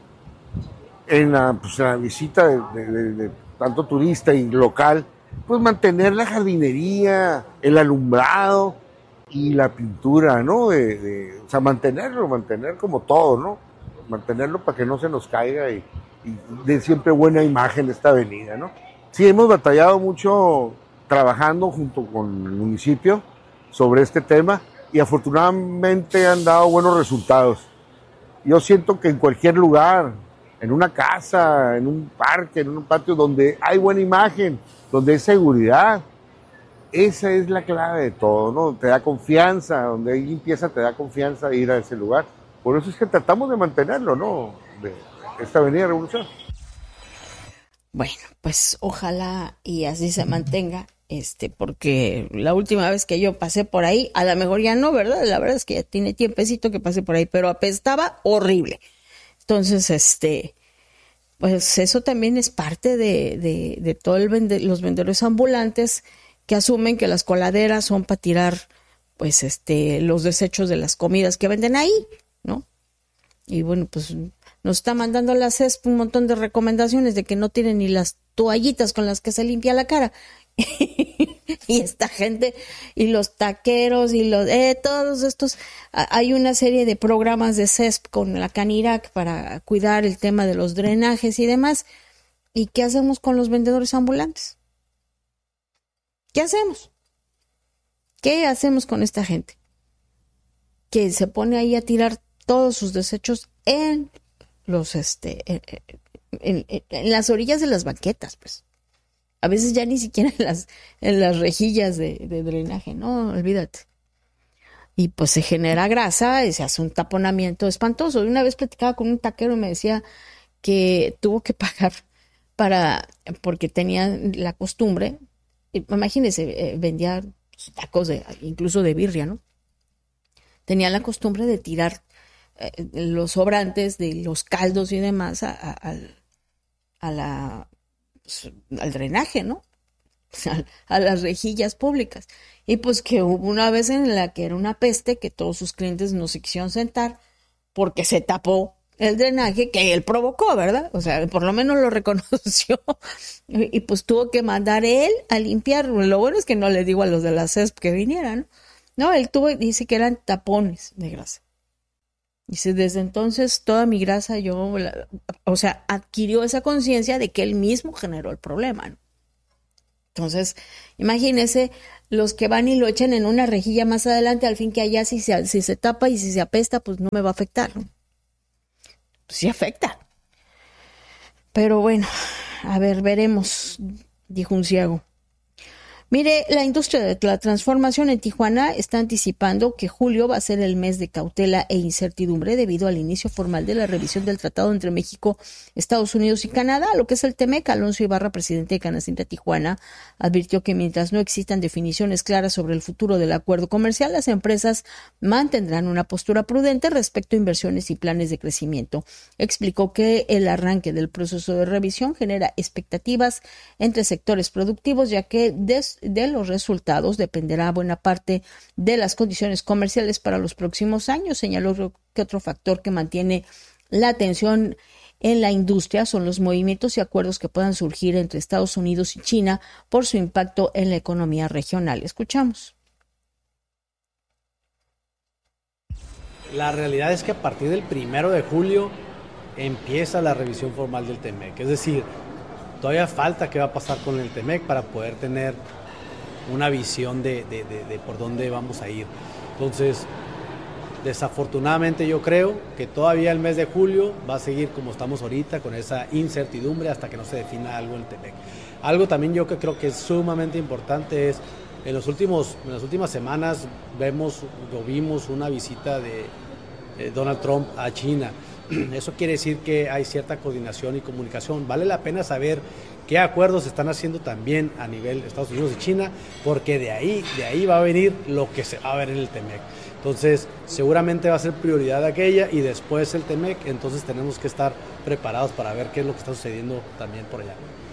en la, pues, en la visita de, de, de, de tanto turista y local, pues mantener la jardinería, el alumbrado y la pintura, ¿no? De, de, o sea, mantenerlo, mantener como todo, ¿no? Mantenerlo para que no se nos caiga y, y de siempre buena imagen de esta avenida, ¿no? Sí, hemos batallado mucho trabajando junto con el municipio sobre este tema y afortunadamente han dado buenos resultados. Yo siento que en cualquier lugar, en una casa, en un parque, en un patio donde hay buena imagen, donde hay seguridad, esa es la clave de todo, ¿no? Te da confianza, donde hay limpieza te da confianza ir a ese lugar. Por eso es que tratamos de mantenerlo, ¿no? De esta Avenida Revolución. Bueno, pues ojalá y así se mantenga, este, porque la última vez que yo pasé por ahí, a lo mejor ya no, ¿verdad? La verdad es que ya tiene tiempecito que pasé por ahí, pero apestaba horrible. Entonces, este, pues eso también es parte de, de, de todo el vende, los vendedores ambulantes que asumen que las coladeras son para tirar, pues, este, los desechos de las comidas que venden ahí, ¿no? Y bueno, pues nos está mandando la C E S P un montón de recomendaciones de que no tienen ni las toallitas con las que se limpia la cara. Y esta gente, y los taqueros, y los, eh, todos estos, hay una serie de programas de C E S P con la Canirac para cuidar el tema de los drenajes y demás. ¿Y qué hacemos con los vendedores ambulantes? ¿Qué hacemos? ¿Qué hacemos con esta gente? Que se pone ahí a tirar todos sus desechos en los, este, en, en, en, en las orillas de las banquetas, pues. A veces ya ni siquiera en las, en las rejillas de, de drenaje, no, olvídate. Y pues se genera grasa y se hace un taponamiento espantoso. Y una vez platicaba con un taquero y me decía que tuvo que pagar para, porque tenía la costumbre, imagínense, eh, vendía tacos de, incluso de birria, ¿no? Tenía la costumbre de tirar eh, los sobrantes de los caldos y demás a, a, a, a la... al drenaje, ¿no? A, a las rejillas públicas. Y pues que hubo una vez en la que era una peste que todos sus clientes no se quisieron sentar porque se tapó el drenaje que él provocó, ¿verdad? O sea, por lo menos lo reconoció. Y, y pues tuvo que mandar él a limpiar. Lo bueno es que no le digo a los de la C E S P que vinieran. No, él tuvo, dice que eran tapones de grasa. Dice, desde entonces toda mi grasa yo, la, o sea, adquirió esa conciencia de que él mismo generó el problema, ¿no? Entonces, imagínense los que van y lo echan en una rejilla más adelante, al fin que allá si se, si se tapa y si se apesta, pues no me va a afectar, ¿no? Pues sí afecta. Pero bueno, a ver, veremos, dijo un ciego. Mire, la industria de la transformación en Tijuana está anticipando que julio va a ser el mes de cautela e incertidumbre debido al inicio formal de la revisión del tratado entre México, Estados Unidos y Canadá, lo que es el Temec. Alonso Ibarra, presidente de Canacintra Tijuana, advirtió que mientras no existan definiciones claras sobre el futuro del acuerdo comercial, las empresas mantendrán una postura prudente respecto a inversiones y planes de crecimiento. Explicó que el arranque del proceso de revisión genera expectativas entre sectores productivos, ya que des de los resultados dependerá buena parte de las condiciones comerciales para los próximos años. Señaló que otro factor que mantiene la atención en la industria son los movimientos y acuerdos que puedan surgir entre Estados Unidos y China por su impacto en la economía regional. Escuchamos. La realidad es que a partir del primero de julio empieza la revisión formal del Temec, es decir, todavía falta qué va a pasar con el Temec para poder tener una visión de, de, de, de por dónde vamos a ir. Entonces, desafortunadamente yo creo que todavía el mes de julio va a seguir como estamos ahorita, con esa incertidumbre hasta que no se defina algo en el Temec. Algo también yo que creo que es sumamente importante es, en, los últimos, en las últimas semanas vemos o vimos una visita de eh, Donald Trump a China. Eso quiere decir que hay cierta coordinación y comunicación. Vale la pena saber qué acuerdos se están haciendo también a nivel de Estados Unidos y China, porque de ahí, de ahí va a venir lo que se va a ver en el Temec. Entonces, seguramente va a ser prioridad aquella y después el Temec, entonces tenemos que estar preparados para ver qué es lo que está sucediendo también por allá.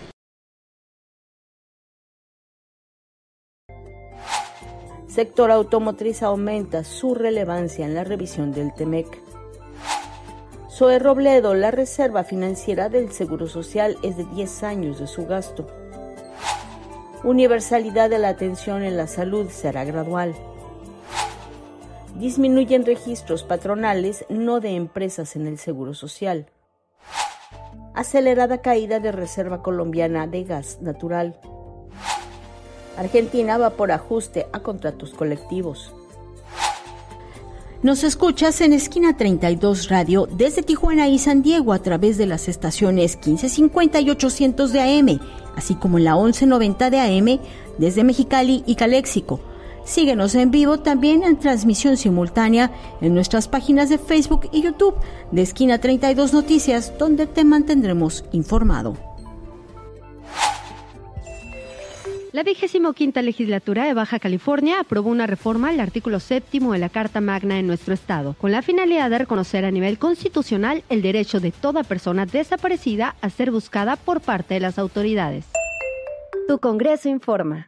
Sector automotriz aumenta su relevancia en la revisión del Temec. Zoe Robledo, la reserva financiera del Seguro Social es de diez años de su gasto. Universalidad de la atención en la salud será gradual. Disminuyen registros patronales, no de empresas en el Seguro Social. Acelerada caída de reserva colombiana de gas natural. Argentina va por ajuste a contratos colectivos. Nos escuchas en Esquina treinta y dos Radio desde Tijuana y San Diego a través de las estaciones quince cincuenta y ochocientos de A M, así como en la once noventa de A M desde Mexicali y Caléxico. Síguenos en vivo también en transmisión simultánea en nuestras páginas de Facebook y YouTube de Esquina treinta y dos Noticias, donde te mantendremos informado. La vigésimo quinta legislatura de Baja California aprobó una reforma al artículo séptimo de la Carta Magna en nuestro estado, con la finalidad de reconocer a nivel constitucional el derecho de toda persona desaparecida a ser buscada por parte de las autoridades. Tu Congreso informa.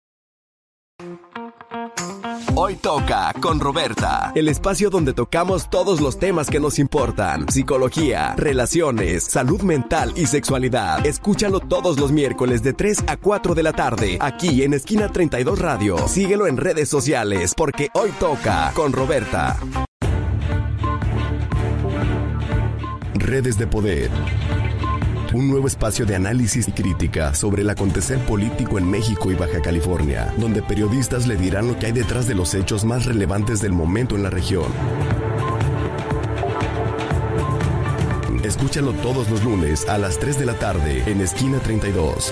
Hoy toca con Roberta, el espacio donde tocamos todos los temas que nos importan: psicología, relaciones, salud mental y sexualidad. Escúchalo todos los miércoles de tres a cuatro de la tarde, aquí en Esquina treinta y dos Radio. Síguelo en redes sociales, porque hoy toca con Roberta. Redes de Poder. Un nuevo espacio de análisis y crítica sobre el acontecer político en México y Baja California, donde periodistas le dirán lo que hay detrás de los hechos más relevantes del momento en la región. Escúchalo todos los lunes a las tres de la tarde en Esquina treinta y dos.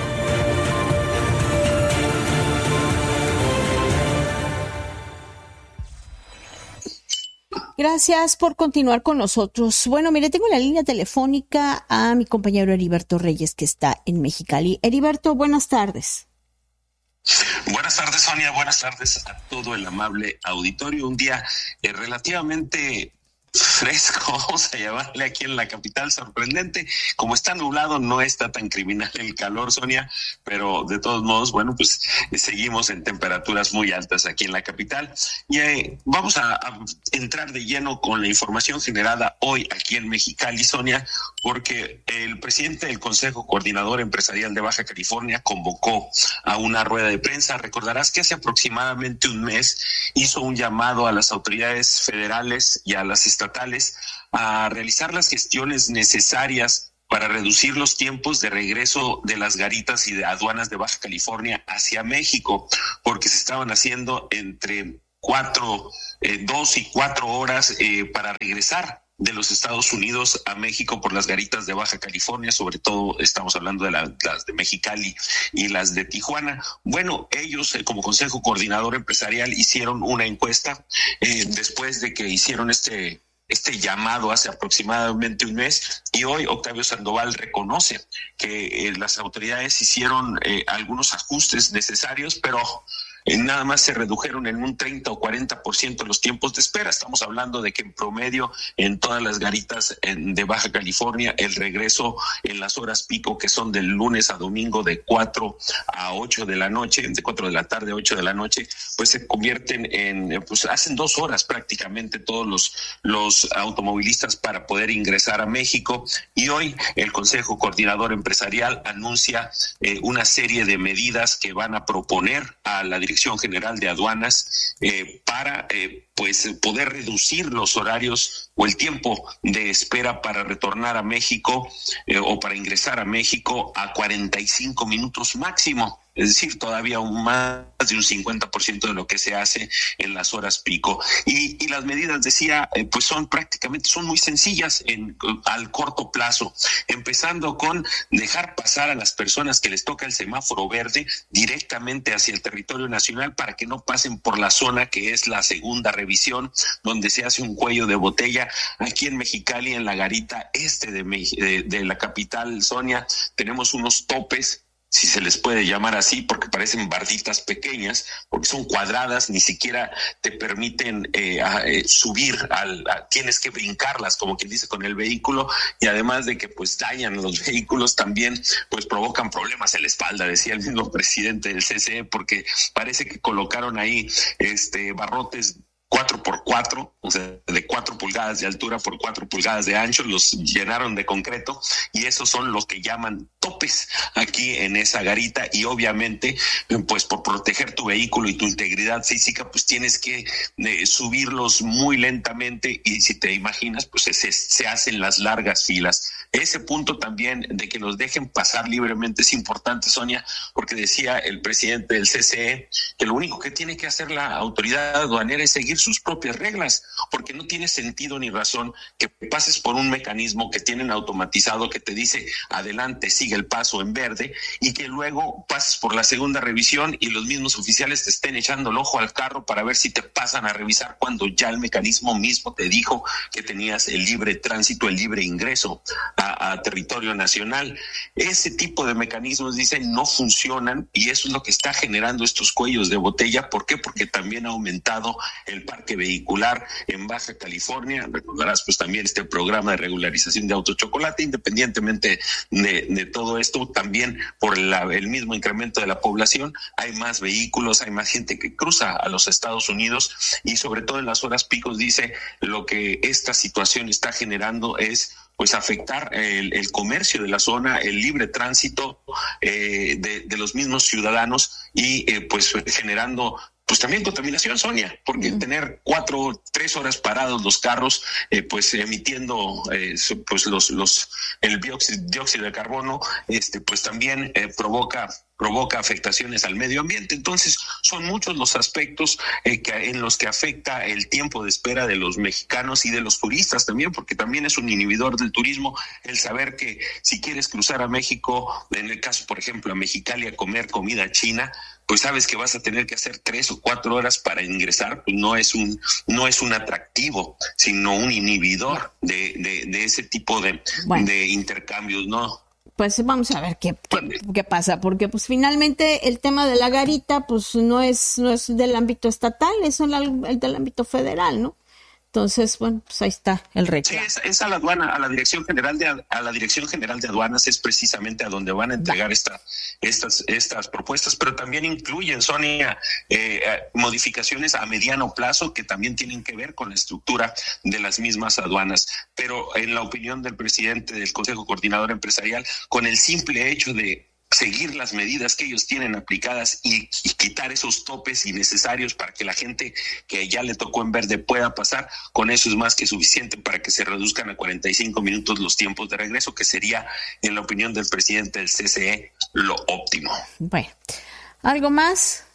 Gracias por continuar con nosotros. Bueno, mire, tengo en la línea telefónica a mi compañero Heriberto Reyes, que está en Mexicali. Heriberto, buenas tardes. Buenas tardes, Sonia. Buenas tardes a todo el amable auditorio. Un día eh, relativamente fresco, vamos a llamarle aquí en la capital, sorprendente. Como está nublado, no está tan criminal el calor, Sonia, pero de todos modos, bueno, pues eh, seguimos en temperaturas muy altas aquí en la capital. Y eh, vamos a, a entrar de lleno con la información generada hoy aquí en Mexicali, Sonia, porque el presidente del Consejo Coordinador Empresarial de Baja California convocó a una rueda de prensa. Recordarás que hace aproximadamente un mes hizo un llamado a las autoridades federales y a las estatales estatales a realizar las gestiones necesarias para reducir los tiempos de regreso de las garitas y de aduanas de Baja California hacia México, porque se estaban haciendo entre cuatro, eh, dos y cuatro horas eh, para regresar de los Estados Unidos a México por las garitas de Baja California, sobre todo estamos hablando de la, las de Mexicali y las de Tijuana. Bueno, ellos eh, como Consejo Coordinador Empresarial hicieron una encuesta eh, después de que hicieron este este llamado hace aproximadamente un mes, y hoy Octavio Sandoval reconoce que eh, las autoridades hicieron eh, algunos ajustes necesarios, pero eh, nada más se redujeron en un treinta o cuarenta por ciento los tiempos de espera. Estamos hablando de que en promedio en todas las garitas en, de Baja California el regreso en las horas pico, que son del lunes a domingo de cuatro a ocho de la noche, de cuatro de la tarde a ocho de la noche, pues se convierten en, pues hacen dos horas prácticamente todos los, los automovilistas para poder ingresar a México. Y hoy el Consejo Coordinador Empresarial anuncia eh, una serie de medidas que van a proponer a la Dirección General de Aduanas eh, para eh, pues poder reducir los horarios o el tiempo de espera para retornar a México eh, o para ingresar a México a cuarenta y cinco minutos máximo. Es decir, todavía un más de un cincuenta por ciento de lo que se hace en las horas pico. Y, y las medidas, decía, eh, pues son prácticamente, son muy sencillas en, al corto plazo, empezando con dejar pasar a las personas que les toca el semáforo verde directamente hacia el territorio nacional para que no pasen por la zona que es la segunda revisión, donde se hace un cuello de botella. Aquí en Mexicali, en la garita este de, de, de la capital, Sonia, tenemos unos topes, si se les puede llamar así, porque parecen barditas pequeñas, porque son cuadradas, ni siquiera te permiten eh, a, eh, subir, al, a, tienes que brincarlas, como quien dice, con el vehículo, y además de que pues dañan los vehículos, también pues provocan problemas en la espalda, decía el mismo presidente del C C E, porque parece que colocaron ahí este barrotes cuatro por cuatro, o sea, de cuatro pulgadas de altura por cuatro pulgadas de ancho, los llenaron de concreto, y esos son los que llaman topes aquí en esa garita. Y obviamente, pues por proteger tu vehículo y tu integridad física, pues tienes que eh, subirlos muy lentamente, y si te imaginas, pues se, se hacen las largas filas. Ese punto también de que los dejen pasar libremente es importante, Sonia, porque decía el presidente del C C E que lo único que tiene que hacer la autoridad aduanera es seguir sus propias reglas, porque no tiene sentido ni razón que pases por un mecanismo que tienen automatizado que te dice adelante, sigue el paso en verde, y que luego pases por la segunda revisión y los mismos oficiales te estén echando el ojo al carro para ver si te pasan a revisar cuando ya el mecanismo mismo te dijo que tenías el libre tránsito, el libre ingreso a, a territorio nacional. Ese tipo de mecanismos, dicen, no funcionan, y eso es lo que está generando estos cuellos de botella. ¿Por qué? Porque también ha aumentado el parque vehicular en Baja California. Recordarás pues también este programa de regularización de autos chocolate. Independientemente de, de todo esto, también por la, el mismo incremento de la población, hay más vehículos, hay más gente que cruza a los Estados Unidos, y sobre todo en las horas picos, dice, lo que esta situación está generando es pues afectar el, el comercio de la zona, el libre tránsito eh, de, de los mismos ciudadanos, y eh, pues generando pues también contaminación, Sonia, porque mm. tener cuatro, tres horas parados los carros, eh, pues emitiendo eh, pues los los el dióxido, dióxido de carbono, este pues también eh, provoca provoca afectaciones al medio ambiente. Entonces son muchos los aspectos eh, que, en los que afecta el tiempo de espera de los mexicanos y de los turistas también, porque también es un inhibidor del turismo el saber que si quieres cruzar a México, en el caso por ejemplo a Mexicali a comer comida china, pues sabes que vas a tener que hacer tres o cuatro horas para ingresar. Pues no es un no es un atractivo, sino un inhibidor de, de, de ese tipo de, bueno. de intercambios, ¿no? Pues vamos a ver qué, qué, qué pasa, porque pues finalmente el tema de la garita pues no es no es del ámbito estatal, es el, el del ámbito federal, ¿no? Entonces, bueno, pues ahí está el reclamo. Sí, es, es a la aduana, a la Dirección General de a la Dirección General de Aduanas, es precisamente a donde van a entregar esta, estas estas propuestas, pero también incluyen, Sonia, eh, modificaciones a mediano plazo que también tienen que ver con la estructura de las mismas aduanas. Pero en la opinión del presidente del Consejo Coordinador Empresarial, con el simple hecho de seguir las medidas que ellos tienen aplicadas y, y quitar esos topes innecesarios para que la gente que ya le tocó en verde pueda pasar, con eso es más que suficiente para que se reduzcan a cuarenta y cinco minutos los tiempos de regreso, que sería, en la opinión del presidente del C C E, lo óptimo. Bueno, ¿algo más?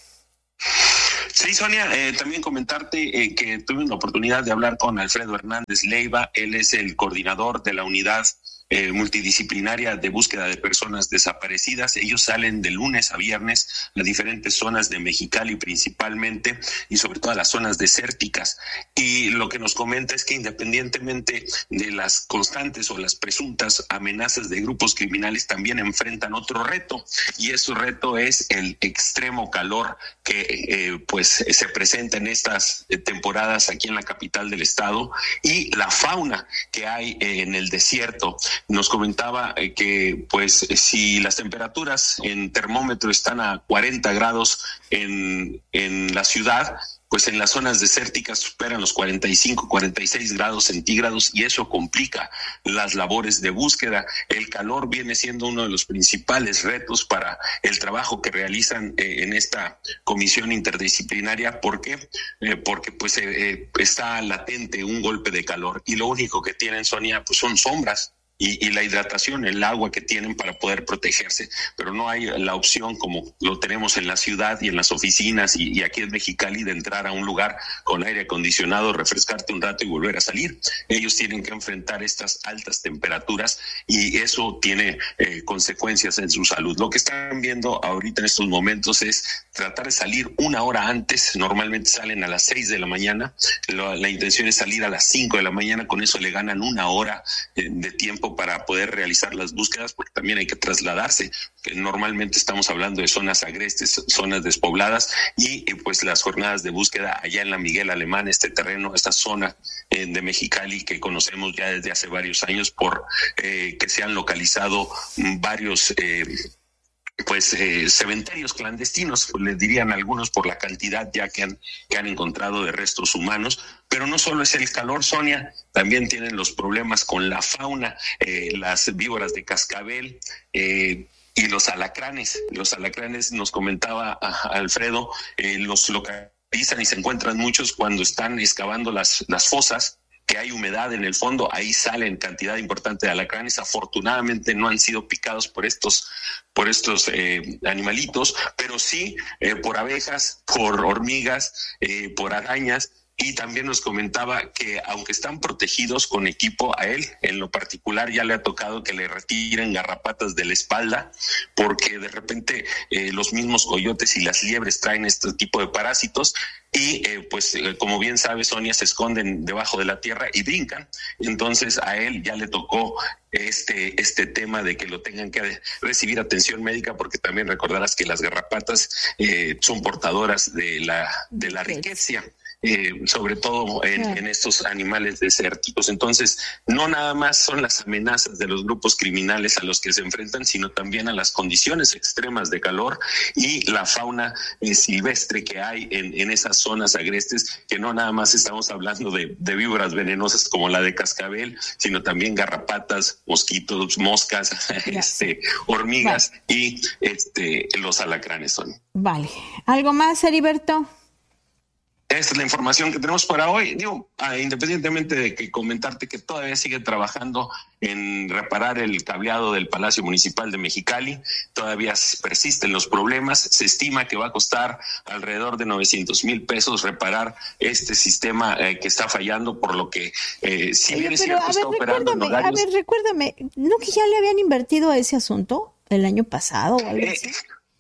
Sí, Sonia, eh, también comentarte eh, que tuve la oportunidad de hablar con Alfredo Hernández Leiva. Él es el coordinador de la unidad Eh, multidisciplinaria de búsqueda de personas desaparecidas. Ellos salen de lunes a viernes a diferentes zonas de Mexicali principalmente, y sobre todo a las zonas desérticas. Y lo que nos comenta es que independientemente de las constantes o las presuntas amenazas de grupos criminales, también enfrentan otro reto, y ese reto es el extremo calor que eh, pues se presenta en estas eh, temporadas aquí en la capital del estado, y la fauna que hay eh, en el desierto. Nos comentaba eh, que pues si las temperaturas en termómetro están a cuarenta grados en, en la ciudad, pues en las zonas desérticas superan los cuarenta y cinco, cuarenta y seis grados centígrados, y eso complica las labores de búsqueda. El calor viene siendo uno de los principales retos para el trabajo que realizan eh, en esta comisión interdisciplinaria. ¿Por qué? Eh, porque pues eh, eh, está latente un golpe de calor, y lo único que tienen, Sonia, pues son sombras. Y, y la hidratación, el agua que tienen para poder protegerse, pero no hay la opción como lo tenemos en la ciudad y en las oficinas y, y aquí en Mexicali, de entrar a un lugar con aire acondicionado, refrescarte un rato y volver a salir. Ellos tienen que enfrentar estas altas temperaturas, y eso tiene eh, consecuencias en su salud. Lo que están viendo ahorita en estos momentos es tratar de salir una hora antes. Normalmente salen a las seis de la mañana, la, la intención es salir a las cinco de la mañana, con eso le ganan una hora eh, de tiempo para poder realizar las búsquedas, porque también hay que trasladarse, que normalmente estamos hablando de zonas agrestes, zonas despobladas, y eh, pues las jornadas de búsqueda allá en la Miguel Alemán, este terreno, esta zona eh, de Mexicali que conocemos ya desde hace varios años, por eh, que se han localizado varios eh, pues eh, cementerios clandestinos, pues, les dirían algunos, por la cantidad ya que han, que han encontrado de restos humanos. Pero no solo es el calor, Sonia, también tienen los problemas con la fauna, eh, las víboras de cascabel eh, y los alacranes. Los alacranes, nos comentaba a, a Alfredo, eh, los localizan y se encuentran muchos cuando están excavando las, las fosas, que hay humedad en el fondo, ahí salen cantidad importante de alacranes. Afortunadamente no han sido picados por estos por estos eh, animalitos, pero sí eh, por abejas, por hormigas, eh, por arañas. Y también nos comentaba que aunque están protegidos con equipo, a él en lo particular ya le ha tocado que le retiren garrapatas de la espalda, porque de repente eh, los mismos coyotes y las liebres traen este tipo de parásitos, y eh, pues eh, como bien sabe Sonia, se esconden debajo de la tierra y brincan. Entonces a él ya le tocó este este tema de que lo tengan que recibir atención médica, porque también recordarás que las garrapatas eh, son portadoras de la de la riqueza. Eh, sobre todo en, en estos animales desérticos. Entonces, no nada más son las amenazas de los grupos criminales a los que se enfrentan, sino también a las condiciones extremas de calor y la fauna eh, silvestre que hay en, en esas zonas agrestes, que no nada más estamos hablando de, de víboras venenosas como la de cascabel, sino también garrapatas, mosquitos, moscas, este, hormigas, vale. y este, los alacranes son. Vale. ¿Algo más, Heriberto? Esta es la información que tenemos para hoy. Digo, ah, independientemente de que comentarte que todavía sigue trabajando en reparar el cableado del Palacio Municipal de Mexicali, todavía persisten los problemas. Se estima que va a costar alrededor de novecientos mil pesos reparar este sistema eh, que está fallando, por lo que eh, si bien es cierto, está operando en horarios... A ver, recuérdame, ¿no que ya le habían invertido a ese asunto el año pasado o algo así? Eh,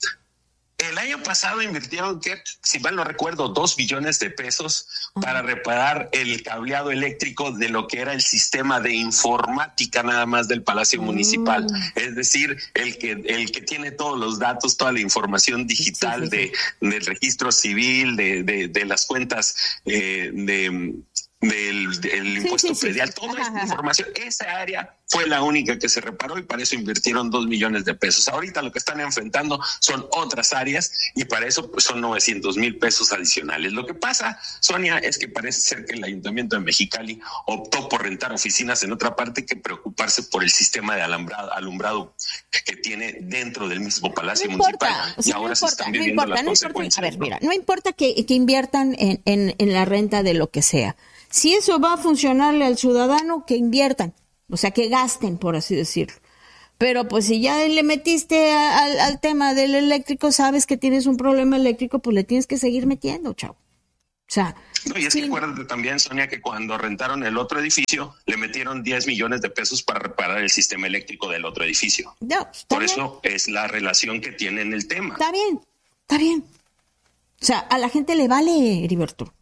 El año pasado invirtieron, que, si mal no recuerdo, dos billones de pesos para reparar el cableado eléctrico de lo que era el sistema de informática nada más del Palacio uh. Municipal. Es decir, el que el que tiene todos los datos, toda la información digital sí, sí, sí. de del registro civil, de, de, de las cuentas eh, de del, del impuesto sí, sí, predial, sí. toda ajá, esta ajá. información, esa área fue la única que se reparó y para eso invirtieron dos millones de pesos. Ahorita lo que están enfrentando son otras áreas y para eso pues, son novecientos mil pesos adicionales. Lo que pasa, Sonia, es que parece ser que el Ayuntamiento de Mexicali optó por rentar oficinas en otra parte que preocuparse por el sistema de alumbrado, alumbrado que tiene dentro del mismo Palacio no Municipal importa, o sea, y ahora no se importa, están viviendo no importa, las no consecuencias. Importa. A ver, mira, no importa que, que inviertan en, en, en la renta de lo que sea. Si eso va a funcionarle al ciudadano, que inviertan. O sea, que gasten, por así decirlo. Pero pues si ya le metiste a, al, al tema del eléctrico, sabes que tienes un problema eléctrico, pues le tienes que seguir metiendo, chavo. O sea... No, y es sí. que acuérdate también, Sonia, que cuando rentaron el otro edificio, le metieron diez millones de pesos para reparar el sistema eléctrico del otro edificio. No, por bien. Eso es la relación que tienen el tema. Está bien, está bien. O sea, a la gente le vale, Heriberto.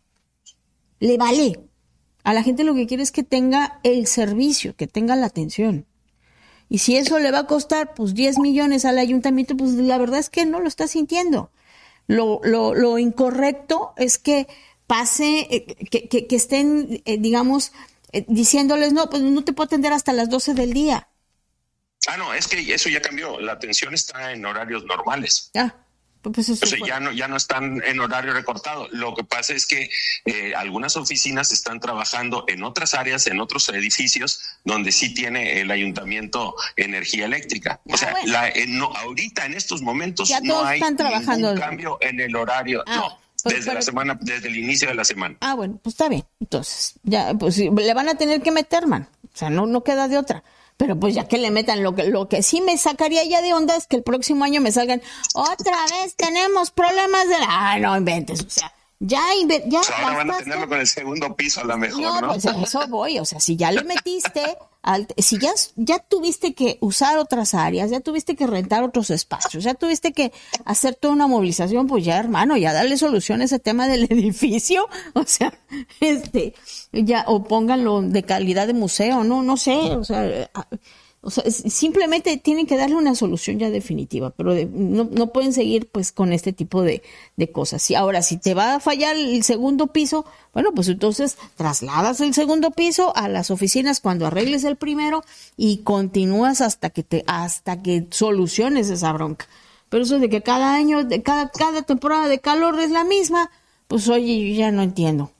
Le vale. A la gente lo que quiere es que tenga el servicio, que tenga la atención. Y si eso le va a costar, pues, diez millones al ayuntamiento, pues, la verdad es que no lo está sintiendo. Lo, lo, lo incorrecto es que pase, eh, que, que, que estén, eh, digamos, eh, diciéndoles, no, pues, no te puedo atender hasta las doce del día. Ah, no, es que eso ya cambió. La atención está en horarios normales. Ah. Pues eso o sea, ya no, ya no están en horario recortado. Lo que pasa es que eh, algunas oficinas están trabajando en otras áreas, en otros edificios, donde sí tiene el ayuntamiento energía eléctrica. O ah, sea, bueno. la, eh, no, ahorita en estos momentos ya no hay están trabajando. ningún cambio en el horario. Ah, no, pues, desde pero... la semana, desde el inicio de la semana. Ah, bueno, pues está bien. Entonces, ya, pues le van a tener que meter, man. O sea, no, no queda de otra. Pero pues ya que le metan, lo que lo que sí me sacaría ya de onda es que el próximo año me salgan, otra vez tenemos problemas de... Ah, no inventes, o sea, ya... Inve- ya pues ahora van a tenerlo con el segundo piso a lo mejor, ¿no? No, pues eso voy, o sea, si ya le metiste, al, si ya, ya tuviste que usar otras áreas, ya tuviste que rentar otros espacios, ya tuviste que hacer toda una movilización, pues ya, hermano, ya darle solución a ese tema del edificio, o sea, este... ya o pónganlo de calidad de museo, no no sé, o sea, o sea simplemente tienen que darle una solución ya definitiva, pero de, no no pueden seguir pues con este tipo de de cosas. Y ahora si te va a fallar el segundo piso, bueno, pues entonces trasladas el segundo piso a las oficinas cuando arregles el primero y continúas hasta que te hasta que soluciones esa bronca. Pero eso de que cada año, de cada cada temporada de calor es la misma, pues oye, yo ya no entiendo.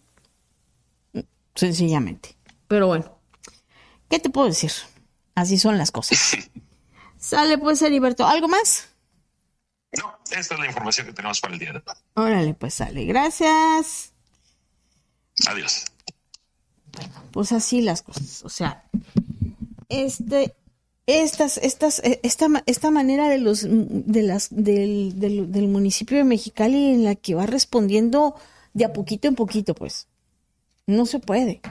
Sencillamente. Pero bueno, ¿qué te puedo decir? Así son las cosas. Sale pues, Heriberto. ¿Algo más? No, esta es la información que tenemos para el día de hoy. Órale, pues sale. Gracias. Adiós. Bueno, pues así las cosas. O sea, este, estas, estas, esta, esta manera de los, de las, del, del, del municipio de Mexicali en la que va respondiendo de a poquito en poquito, pues. No se puede.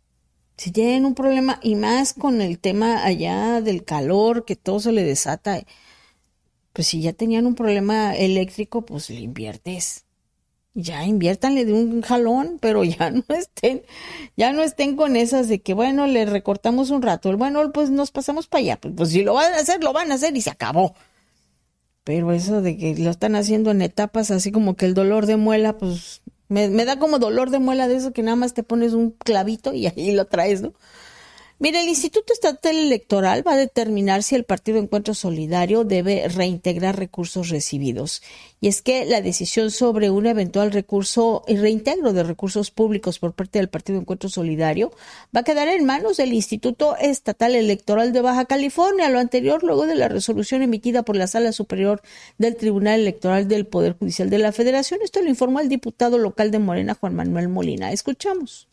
Si tienen un problema, y más con el tema allá del calor, que todo se le desata, pues si ya tenían un problema eléctrico, pues le inviertes. Ya inviértanle de un jalón, pero ya no estén, ya no estén con esas de que, bueno, le recortamos un rato. Bueno, pues nos pasamos para allá. Pues, pues si lo van a hacer, lo van a hacer y se acabó. Pero eso de que lo están haciendo en etapas, así como que el dolor de muela, pues... Me, me da como dolor de muela de eso que nada más te pones un clavito y ahí lo traes, ¿no? Mira, el Instituto Estatal Electoral va a determinar si el Partido Encuentro Solidario debe reintegrar recursos recibidos. Y es que la decisión sobre un eventual recurso y reintegro de recursos públicos por parte del Partido Encuentro Solidario va a quedar en manos del Instituto Estatal Electoral de Baja California. Lo anterior luego de la resolución emitida por la Sala Superior del Tribunal Electoral del Poder Judicial de la Federación. Esto lo informó el diputado local de Morena, Juan Manuel Molina. Escuchamos.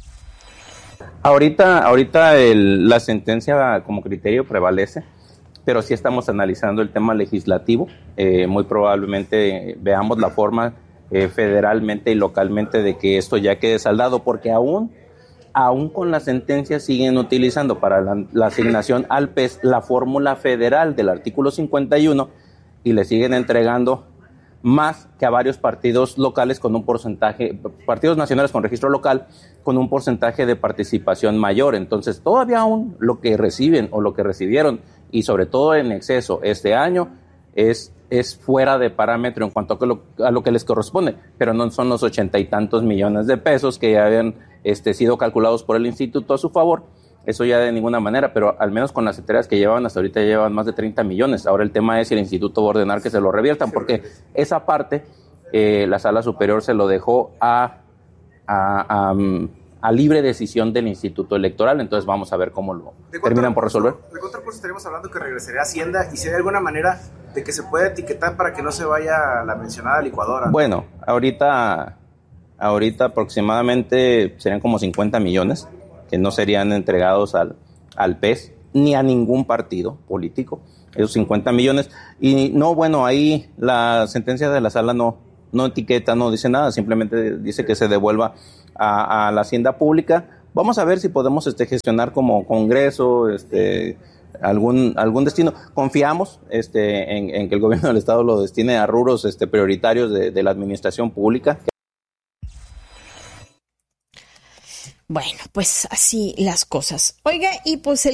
Ahorita, ahorita el, la sentencia como criterio prevalece, pero sí estamos analizando el tema legislativo. Eh, muy probablemente veamos la forma eh, federalmente y localmente de que esto ya quede saldado, porque aún, aún con la sentencia siguen utilizando para la, la asignación al P E S la fórmula federal del artículo cincuenta y uno y le siguen entregando más que a varios partidos locales con un porcentaje, partidos nacionales con registro local, con un porcentaje de participación mayor. Entonces, todavía aún lo que reciben o lo que recibieron, y sobre todo en exceso este año, es, es fuera de parámetro en cuanto a lo, a lo que les corresponde, pero no son los ochenta y tantos millones de pesos que ya habían este, sido calculados por el instituto a su favor. Eso ya de ninguna manera, pero al menos con las hectáreas que llevan hasta ahorita ya llevan más de treinta millones. Ahora el tema es si el instituto va a ordenar que se lo reviertan, porque esa parte eh, la sala superior se lo dejó a, a, a, a libre decisión del instituto electoral. Entonces vamos a ver cómo lo terminan por resolver. ¿De cuánto recurso estaríamos hablando que regresaría a Hacienda? Y si hay alguna manera de que se pueda etiquetar para que no se vaya la mencionada licuadora. Bueno, ahorita, ahorita aproximadamente serían como cincuenta millones que no serían entregados al, al P E S ni a ningún partido político, esos cincuenta millones. Y no, bueno, ahí la sentencia de la sala no, no etiqueta, no dice nada, simplemente dice que se devuelva a, a la hacienda pública. Vamos a ver si podemos este, gestionar como Congreso este, algún, algún destino. Confiamos este, en, en que el gobierno del Estado lo destine a rubros este, prioritarios de, de la administración pública. Bueno, pues así las cosas. Oiga, y pues el